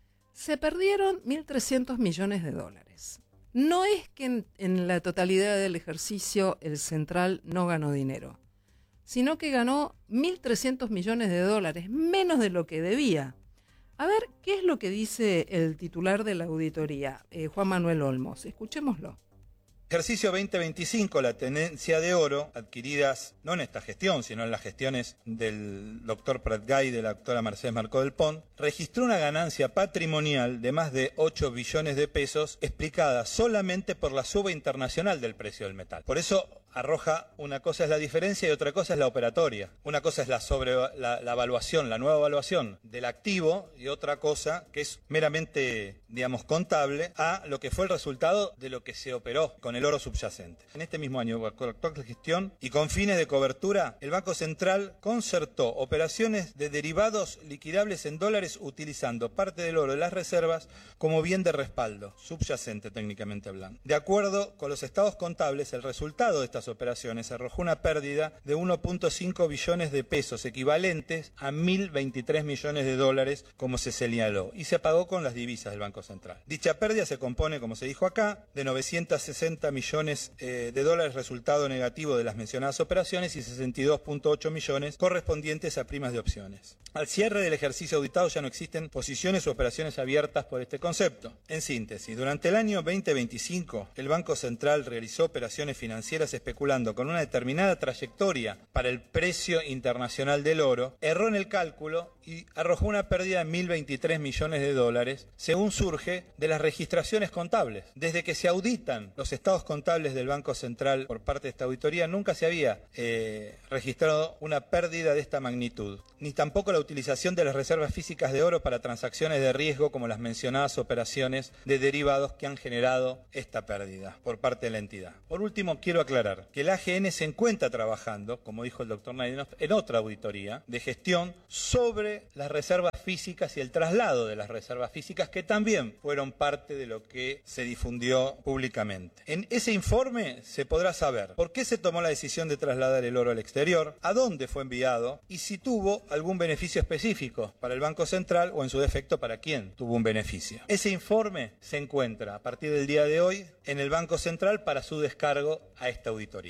se perdieron mil trescientos millones de dólares. No es que en, en la totalidad del ejercicio el Central no ganó dinero, sino que ganó mil trescientos millones de dólares, menos de lo que debía. A ver, ¿qué es lo que dice el titular de la auditoría, eh, Juan Manuel Olmos? Escuchémoslo. Ejercicio veinte veinticinco, la tenencia de oro, adquiridas no en esta gestión, sino en las gestiones del doctor Pratgay y de la doctora Mercedes Marcó del Pont, registró una ganancia patrimonial de más de ocho billones de pesos, explicada solamente por la suba internacional del precio del metal. Por eso arroja, una cosa es la diferencia y otra cosa es la operatoria. Una cosa es la sobre la, la evaluación, la nueva evaluación del activo, y otra cosa que es meramente, digamos, contable, a lo que fue el resultado de lo que se operó con el oro subyacente. En este mismo año, con la actual gestión y con fines de cobertura, el Banco Central concertó operaciones de derivados liquidables en dólares utilizando parte del oro de las reservas como bien de respaldo, subyacente técnicamente hablando. De acuerdo con los estados contables, el resultado de estas operaciones arrojó una pérdida de uno punto cinco billones de pesos, equivalentes a mil veintitrés millones de dólares, como se señaló, y se pagó con las divisas del Banco Central. Dicha pérdida se compone, como se dijo acá, de novecientos sesenta millones eh, de dólares resultado negativo de las mencionadas operaciones y sesenta y dos punto ocho millones correspondientes a primas de opciones. Al cierre del ejercicio auditado ya no existen posiciones o operaciones abiertas por este concepto. En síntesis, durante el año veinte veinticinco, el Banco Central realizó operaciones financieras especulando con una determinada trayectoria para el precio internacional del oro, erró en el cálculo y arrojó una pérdida de mil veintitrés millones de dólares, según surge de las registraciones contables. Desde que se auditan los estados contables del Banco Central por parte de esta auditoría, nunca se había eh, registrado una pérdida de esta magnitud, ni tampoco la utilización de las reservas físicas de oro para transacciones de riesgo como las mencionadas operaciones de derivados que han generado esta pérdida por parte de la entidad. Por último, quiero aclarar que el A G N se encuentra trabajando, como dijo el doctor Naidenoff, en otra auditoría de gestión sobre las reservas físicas y el traslado de las reservas físicas, que también fueron parte de lo que se difundió públicamente. En ese informe se podrá saber por qué se tomó la decisión de trasladar el oro al exterior, a dónde fue enviado y si tuvo algún beneficio específico para el Banco Central o, en su defecto, para quién tuvo un beneficio. Ese informe se encuentra a partir del día de hoy en el Banco Central para su descargo a esta auditoría.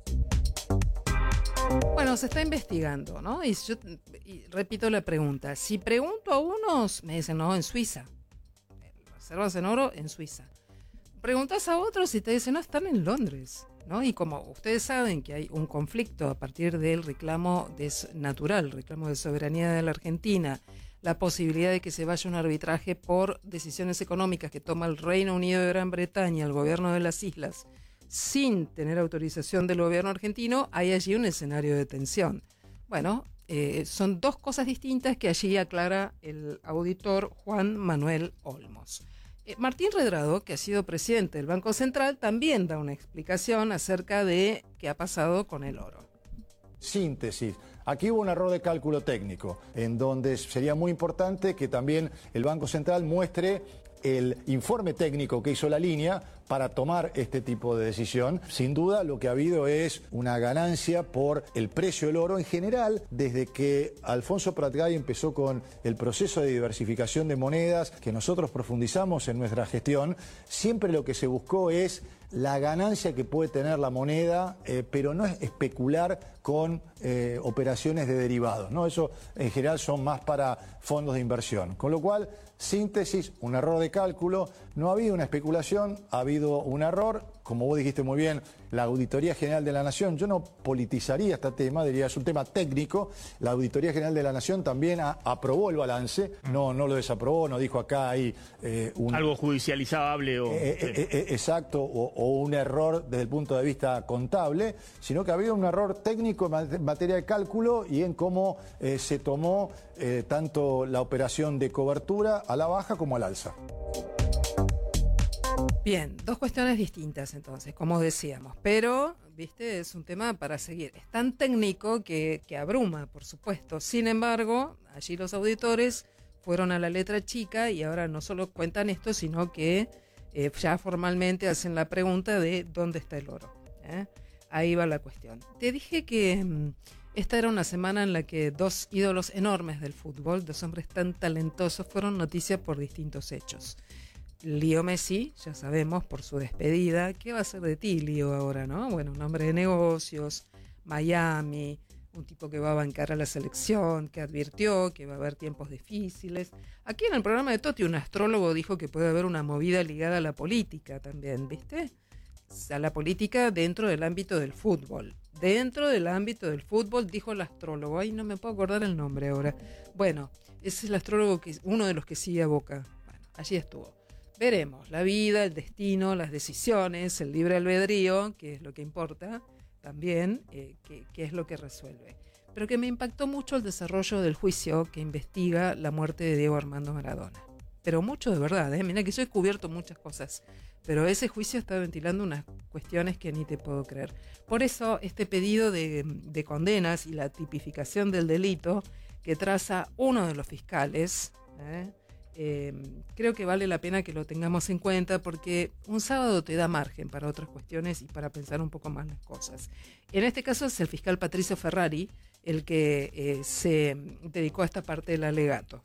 Bueno, se está investigando, ¿no? Y yo y repito la pregunta. Si pregunto a unos, me dicen, no, en Suiza. Reservas en oro en Suiza. Preguntas a otros y te dicen, no, están en Londres, ¿no? Y como ustedes saben que hay un conflicto a partir del reclamo de, natural, reclamo de soberanía de la Argentina, la posibilidad de que se vaya a un arbitraje por decisiones económicas que toma el Reino Unido de Gran Bretaña, el gobierno de las islas, sin tener autorización del gobierno argentino, hay allí un escenario de tensión. Bueno, eh, son dos cosas distintas que allí aclara el auditor Juan Manuel Olmos. Eh, Martín Redrado, que ha sido presidente del Banco Central, también da una explicación acerca de qué ha pasado con el oro. Síntesis. Aquí hubo un error de cálculo técnico, en donde sería muy importante que también el Banco Central muestre el informe técnico que hizo la línea para tomar este tipo de decisión. Sin duda lo que ha habido es una ganancia por el precio del oro en general. Desde que Alfonso Prat-Gay empezó con el proceso de diversificación de monedas que nosotros profundizamos en nuestra gestión, siempre lo que se buscó es la ganancia que puede tener la moneda, eh, pero no es especular con eh, operaciones de derivados, ¿no? Eso en general son más para fondos de inversión. Con lo cual, síntesis, un error de cálculo, no ha habido una especulación, ha habido un error. Como vos dijiste muy bien, la Auditoría General de la Nación, yo no politizaría este tema, diría es un tema técnico. La Auditoría General de la Nación también a, aprobó el balance, no, no lo desaprobó, no dijo acá hay eh, un... algo judicializable o... Eh, sí. eh, eh, exacto, o, o un error desde el punto de vista contable, sino que ha habido un error técnico en materia de cálculo y en cómo eh, se tomó eh, tanto la operación de cobertura a la baja como al alza. Bien, dos cuestiones distintas entonces, como decíamos, pero, viste, es un tema para seguir. Es tan técnico que, que abruma, por supuesto. Sin embargo, allí los auditores fueron a la letra chica y ahora no solo cuentan esto, sino que eh, ya formalmente hacen la pregunta de dónde está el oro. ¿eh? Ahí va la cuestión. Te dije que mmm, esta era una semana en la que dos ídolos enormes del fútbol, dos hombres tan talentosos, fueron noticia por distintos hechos. Leo Messi, ya sabemos, por su despedida. ¿Qué va a ser de ti, Leo, ahora, no? Bueno, un hombre de negocios, Miami, un tipo que va a bancar a la selección, que advirtió que va a haber tiempos difíciles. Aquí en el programa de Toti, un astrólogo dijo que puede haber una movida ligada a la política también, ¿viste? A la política dentro del ámbito del fútbol. Dentro del ámbito del fútbol, dijo el astrólogo. Ay, no me puedo acordar el nombre ahora. Bueno, ese es el astrólogo, que uno de los que sigue a Boca. Bueno, allí estuvo. Veremos, la vida, el destino, las decisiones, el libre albedrío, que es lo que importa también, eh, que, que es lo que resuelve. Pero que me impactó mucho el desarrollo del juicio que investiga la muerte de Diego Armando Maradona. Pero mucho de verdad, ¿eh? Mira que yo he descubierto muchas cosas, pero ese juicio está ventilando unas cuestiones que ni te puedo creer. Por eso este pedido de, de condenas y la tipificación del delito que traza uno de los fiscales, ¿eh? Eh, creo que vale la pena que lo tengamos en cuenta porque un sábado te da margen para otras cuestiones y para pensar un poco más las cosas. En este caso es el fiscal Patricio Ferrari el que eh, se dedicó a esta parte del alegato.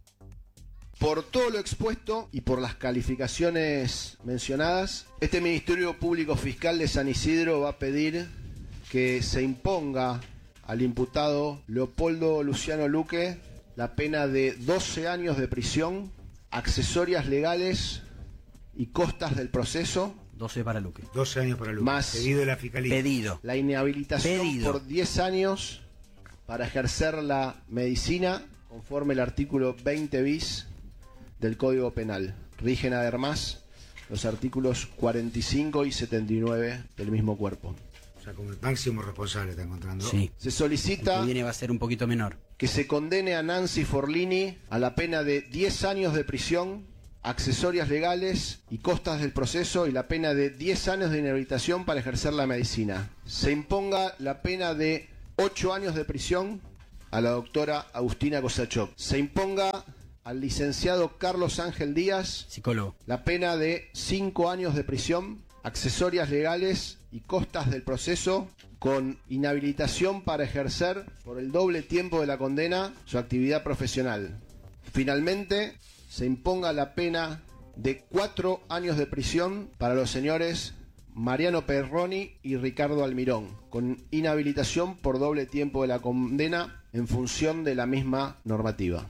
Por todo lo expuesto y por las calificaciones mencionadas, este Ministerio Público Fiscal de San Isidro va a pedir que se imponga al imputado Leopoldo Luciano Luque la pena de doce años de prisión, accesorias legales y costas del proceso. doce para Luque. doce años para Luque. Más pedido de la Fiscalía. Pedido. La inhabilitación Pedido. por diez años para ejercer la medicina conforme el artículo veinte bis del Código Penal. Rigen además los artículos cuarenta y cinco y setenta y nueve del mismo cuerpo. O sea, como el máximo responsable está encontrando. Sí. Se solicita el que viene va a ser un poquito menor. Que se condene a Nancy Forlini a la pena de diez años de prisión, accesorias legales y costas del proceso y la pena de diez años de inhabilitación para ejercer la medicina. Se imponga la pena de ocho años de prisión a la doctora Agustina Kosachov. Se imponga al licenciado Carlos Ángel Díaz, psicólogo, la pena de cinco años de prisión, accesorias legales y costas del proceso, con inhabilitación para ejercer por el doble tiempo de la condena su actividad profesional. Finalmente, se imponga la pena de cuatro años de prisión para los señores Mariano Perroni y Ricardo Almirón, con inhabilitación por doble tiempo de la condena en función de la misma normativa.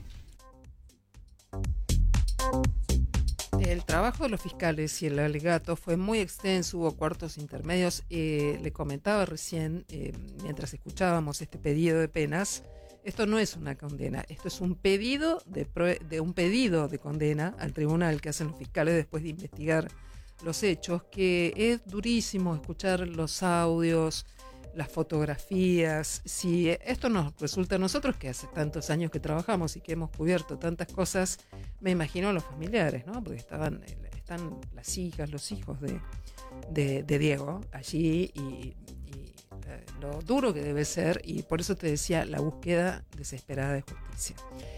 El trabajo de los fiscales y el alegato fue muy extenso, hubo cuartos intermedios. Eh, le comentaba recién, eh, mientras escuchábamos este pedido de penas, esto no es una condena, esto es un pedido de, de un pedido de condena al tribunal que hacen los fiscales después de investigar los hechos, que es durísimo escuchar los audios, las fotografías. Si esto nos resulta a nosotros, que hace tantos años que trabajamos y que hemos cubierto tantas cosas, me imagino a los familiares, ¿no? Porque estaban, están las hijas, los hijos de, de, de Diego allí y, y eh, lo duro que debe ser, y por eso te decía la búsqueda desesperada de justicia.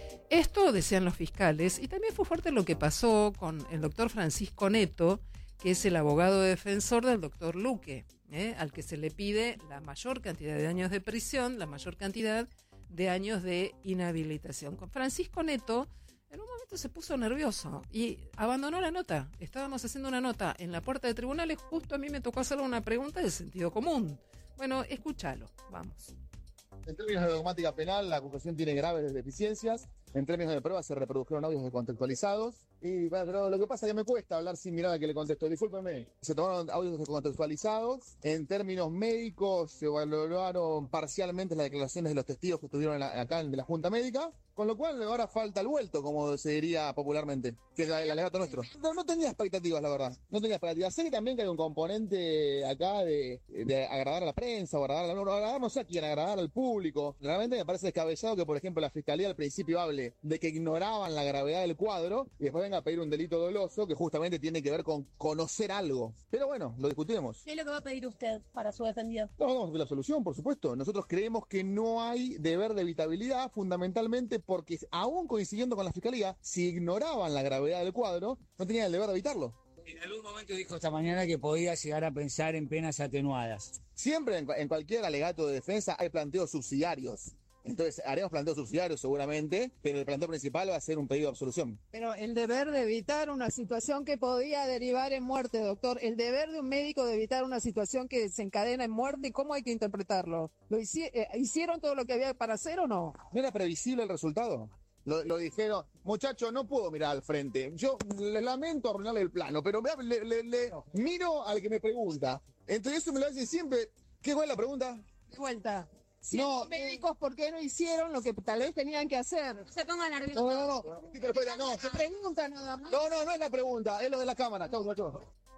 Esto decían los fiscales, y también fue fuerte lo que pasó con el doctor Francisco Neto, que es el abogado defensor del doctor Luque, ¿eh? al que se le pide la mayor cantidad de años de prisión, la mayor cantidad de años de inhabilitación. Con Francisco Neto, en un momento se puso nervioso y abandonó la nota. Estábamos haciendo una nota en la puerta de tribunales, justo a mí me tocó hacerle una pregunta de sentido común. Bueno, escúchalo, vamos. En términos de dogmática penal, la acusación tiene graves deficiencias. En términos de pruebas se reprodujeron audios descontextualizados. Y bueno, lo que pasa es que me cuesta hablar sin mirar a que le contesto. Discúlpeme. Se tomaron audios descontextualizados. En términos médicos se valoraron parcialmente las declaraciones de los testigos que estuvieron en la, acá en la Junta Médica. Con lo cual ahora falta el vuelto, como se diría popularmente, que es el alegato nuestro. No, no tenía expectativas, la verdad. No tenía expectativas. Sé que también que hay un componente acá de, de agradar a la prensa o agradar a la, no, agradar, no sé a quién, agradar al público. Realmente me parece descabellado que, por ejemplo, la Fiscalía al principio hable de que ignoraban la gravedad del cuadro y después venga a pedir un delito doloso que justamente tiene que ver con conocer algo. Pero bueno, lo discutiremos. ¿Qué es lo que va a pedir usted para su defendido? No, vamos a ver la solución, por supuesto. Nosotros creemos que no hay deber de evitabilidad, fundamentalmente porque aún coincidiendo con la Fiscalía, si ignoraban la gravedad del cuadro, no tenían el deber de evitarlo. En algún momento dijo esta mañana que podía llegar a pensar en penas atenuadas. Siempre en, en cualquier alegato de defensa hay planteos subsidiarios. Entonces haremos planteos subsidiarios seguramente, pero el planteo principal va a ser un pedido de absolución. Pero el deber de evitar una situación que podía derivar en muerte, doctor, el deber de un médico de evitar una situación que desencadena en muerte, ¿cómo hay que interpretarlo? ¿Lo hici- eh, ¿Hicieron todo lo que había para hacer o no? ¿No era previsible el resultado? Lo, lo dijeron, muchacho, no puedo mirar al frente. Yo le lamento arruinarle el plano, pero me, le, le, le miro al que me pregunta. Entonces eso me lo hacen siempre. ¿Qué fue la pregunta? De vuelta. Si no, los médicos, ¿por qué no hicieron lo que tal vez tenían que hacer? No se pongan nerviosos. No, no, no. Sí, pero espera, no. Se pregunta nada más. No, no, no es la pregunta, es lo de la cámara. Chau, chau.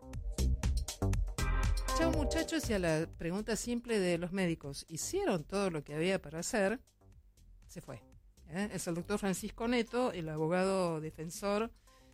Chau, muchachos, y a la pregunta simple de los médicos, ¿hicieron todo lo que había para hacer? Se fue. ¿eh? Es el doctor Francisco Neto, el abogado defensor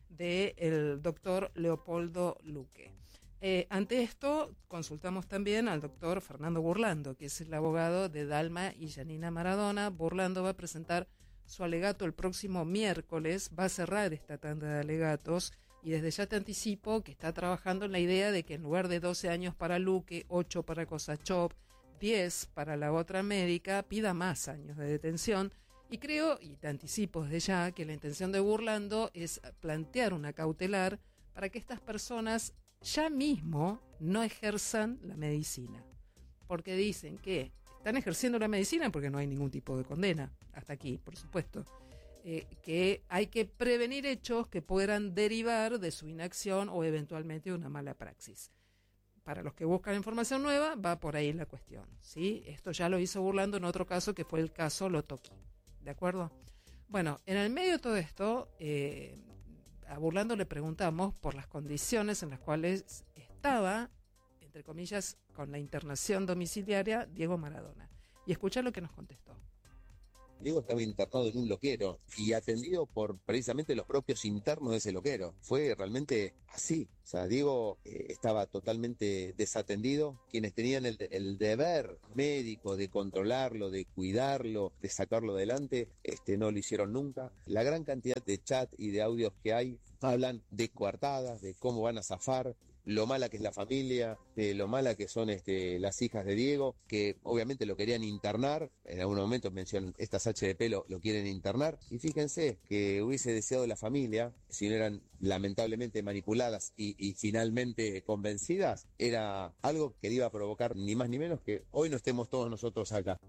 del doctor Leopoldo Luque. Eh, ante esto, consultamos también al doctor Fernando Burlando, que es el abogado de Dalma y Janina Maradona. Burlando va a presentar su alegato el próximo miércoles, va a cerrar esta tanda de alegatos, y desde ya te anticipo que está trabajando en la idea de que en lugar de doce años para Luque, ocho para Kosachov, diez para la otra médica, pida más años de detención. Y creo, y te anticipo desde ya, que la intención de Burlando es plantear una cautelar para que estas personas ya mismo no ejerzan la medicina, porque dicen que están ejerciendo la medicina porque no hay ningún tipo de condena, hasta aquí, por supuesto, eh, que hay que prevenir hechos que puedan derivar de su inacción o eventualmente de una mala praxis. Para los que buscan información nueva, va por ahí la cuestión, ¿sí? Esto ya lo hizo Burlando en otro caso, que fue el caso Lotoki, ¿de acuerdo? Bueno, en el medio de todo esto, eh, a Burlando le preguntamos por las condiciones en las cuales estaba, entre comillas, con la internación domiciliaria Diego Maradona. Y escucha lo que nos contestó. Diego estaba internado en un loquero y atendido por precisamente los propios internos de ese loquero. Fue realmente así. O sea, Diego eh, estaba totalmente desatendido. Quienes tenían el, el deber médico de controlarlo, de cuidarlo, de sacarlo adelante, este, no lo hicieron nunca. La gran cantidad de chat y de audios que hay hablan de coartadas, de cómo van a zafar, lo mala que es la familia, de lo mala que son este, las hijas de Diego, que obviamente lo querían internar. En algún momento mencionan, estas H D P lo, lo quieren internar. Y fíjense que hubiese deseado la familia, si no eran lamentablemente manipuladas y, y finalmente convencidas, era algo que iba a provocar ni más ni menos que hoy no estemos todos nosotros acá.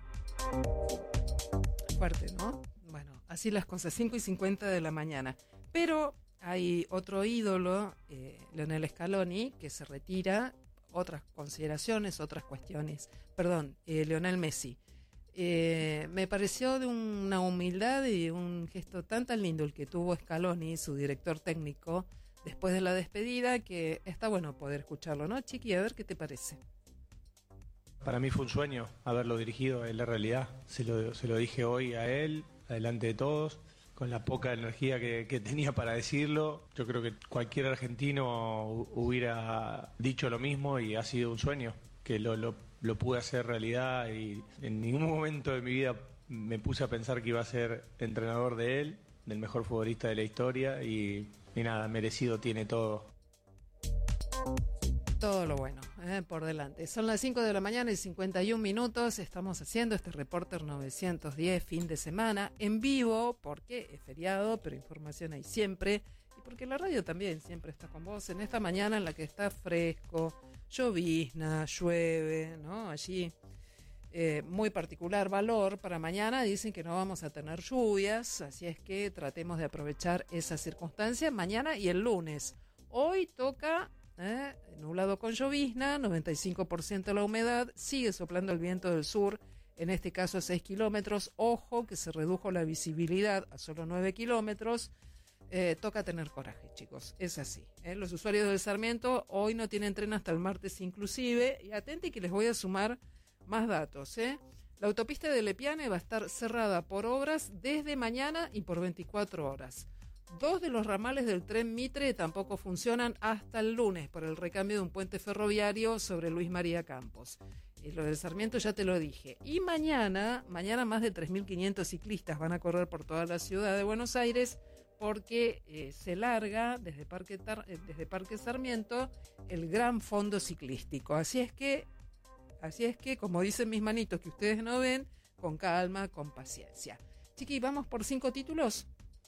Fuerte, ¿no? Bueno, así las cosas, cinco y cincuenta de la mañana. Pero hay otro ídolo, eh, Lionel Scaloni, que se retira. Otras consideraciones, otras cuestiones. Perdón, eh, Lionel Messi. Eh, me pareció de una humildad y un gesto tan tan lindo el que tuvo Scaloni, su director técnico, después de la despedida, que está bueno poder escucharlo, ¿no, Chiqui? A ver qué te parece. Para mí fue un sueño haberlo dirigido en la realidad. Se lo, se lo dije hoy a él, adelante de todos, con la poca energía que, que tenía para decirlo. Yo creo que cualquier argentino hubiera dicho lo mismo y ha sido un sueño, que lo, lo, lo pude hacer realidad y en ningún momento de mi vida me puse a pensar que iba a ser entrenador de él, del mejor futbolista de la historia y, y nada, merecido tiene todo. Todo lo bueno, eh, por delante. Son las cinco de la mañana y cincuenta y un minutos. Estamos haciendo este Reporter novecientos diez fin de semana en vivo, porque es feriado, pero información hay siempre. Y porque la radio también siempre está con vos en esta mañana en la que está fresco, llovizna, llueve, ¿no? Allí eh, muy particular valor. Para mañana dicen que no vamos a tener lluvias, así es que tratemos de aprovechar esa circunstancia mañana y el lunes. Hoy toca... ¿Eh? nublado con llovizna, noventa y cinco por ciento la humedad, sigue soplando el viento del sur, en este caso a seis kilómetros, ojo que se redujo la visibilidad a solo nueve kilómetros, eh, toca tener coraje, chicos, es así. ¿eh? Los usuarios del Sarmiento hoy no tienen tren hasta el martes inclusive, y atente que les voy a sumar más datos. ¿eh? La autopista de Lepiane va a estar cerrada por obras desde mañana y por veinticuatro horas. Dos de los ramales del tren Mitre tampoco funcionan hasta el lunes por el recambio de un puente ferroviario sobre Luis María Campos. Y lo del Sarmiento ya te lo dije. Y mañana, mañana más de tres mil quinientos ciclistas van a correr por toda la ciudad de Buenos Aires porque eh, se larga desde Parque, Tar- desde Parque Sarmiento el gran fondo ciclístico. Así es que, así es que, como dicen mis manitos que ustedes no ven, con calma, con paciencia. Chiqui, ¿vamos por cinco títulos?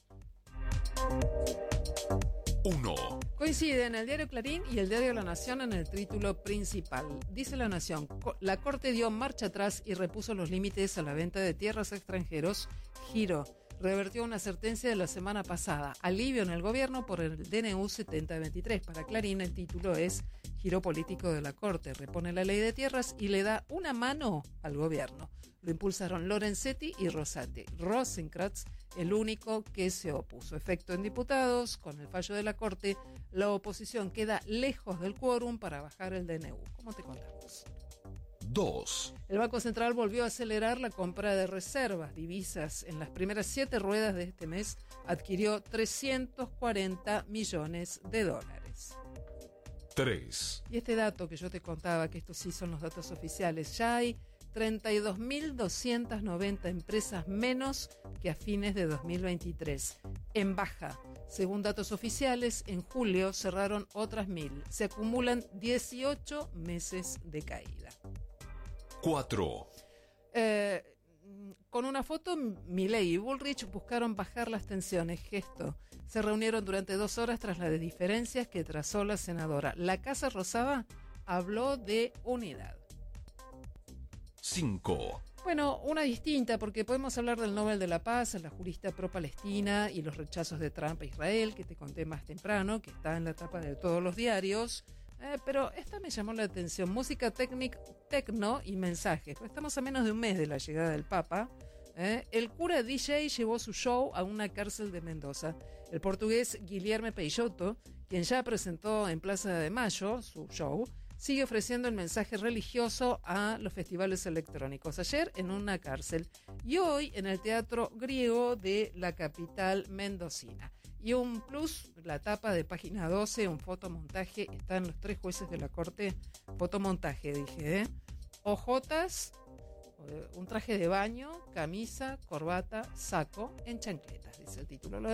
uno. Coinciden el diario Clarín y el diario La Nación en el título principal. Dice La Nación, la Corte dio marcha atrás y repuso los límites a la venta de tierras a extranjeros. Giro. Revertió una sentencia de la semana pasada. Alivio en el gobierno por el D N U setenta veintitrés. Para Clarín el título es Giro político de la Corte. Repone la ley de tierras y le da una mano al gobierno. Lo impulsaron Lorenzetti y Rosati. Rosenkrantz, el único que se opuso. Efecto en diputados, con el fallo de la Corte, la oposición queda lejos del quórum para bajar el D N U. ¿Cómo te contamos? dos. El Banco Central volvió a acelerar la compra de reservas, divisas. En las primeras siete ruedas de este mes adquirió trescientos cuarenta millones de dólares. tres. Y este dato que yo te contaba, que estos sí son los datos oficiales, ya hay treinta y dos mil doscientas noventa empresas menos que a fines de dos mil veintitrés. En baja. Según datos oficiales, en julio cerraron otras mil. Se acumulan dieciocho meses de caída. cuatro. Eh, con una foto, Milei y Bullrich buscaron bajar las tensiones. Gesto. Se reunieron durante dos horas tras las diferencias que trazó la senadora. La Casa Rosada habló de unidad. cinco. Bueno, una distinta, porque podemos hablar del Nobel de la Paz, la jurista pro-Palestina y los rechazos de Trump a Israel, que te conté más temprano, que está en la tapa de todos los diarios. Eh, pero esta me llamó la atención. Música técnic, tecno y mensajes. Estamos a menos de un mes de la llegada del Papa. Eh, el cura D J llevó su show a una cárcel de Mendoza. El portugués Guilherme Peixoto, quien ya presentó en Plaza de Mayo su show, sigue ofreciendo el mensaje religioso a los festivales electrónicos. Ayer en una cárcel y hoy en el Teatro Griego de la capital mendocina. Y un plus, la tapa de página doce, un fotomontaje, están los tres jueces de la corte, fotomontaje dije, ¿eh? Ojotas, un traje de baño, camisa, corbata, saco, en chancletas, dice el título.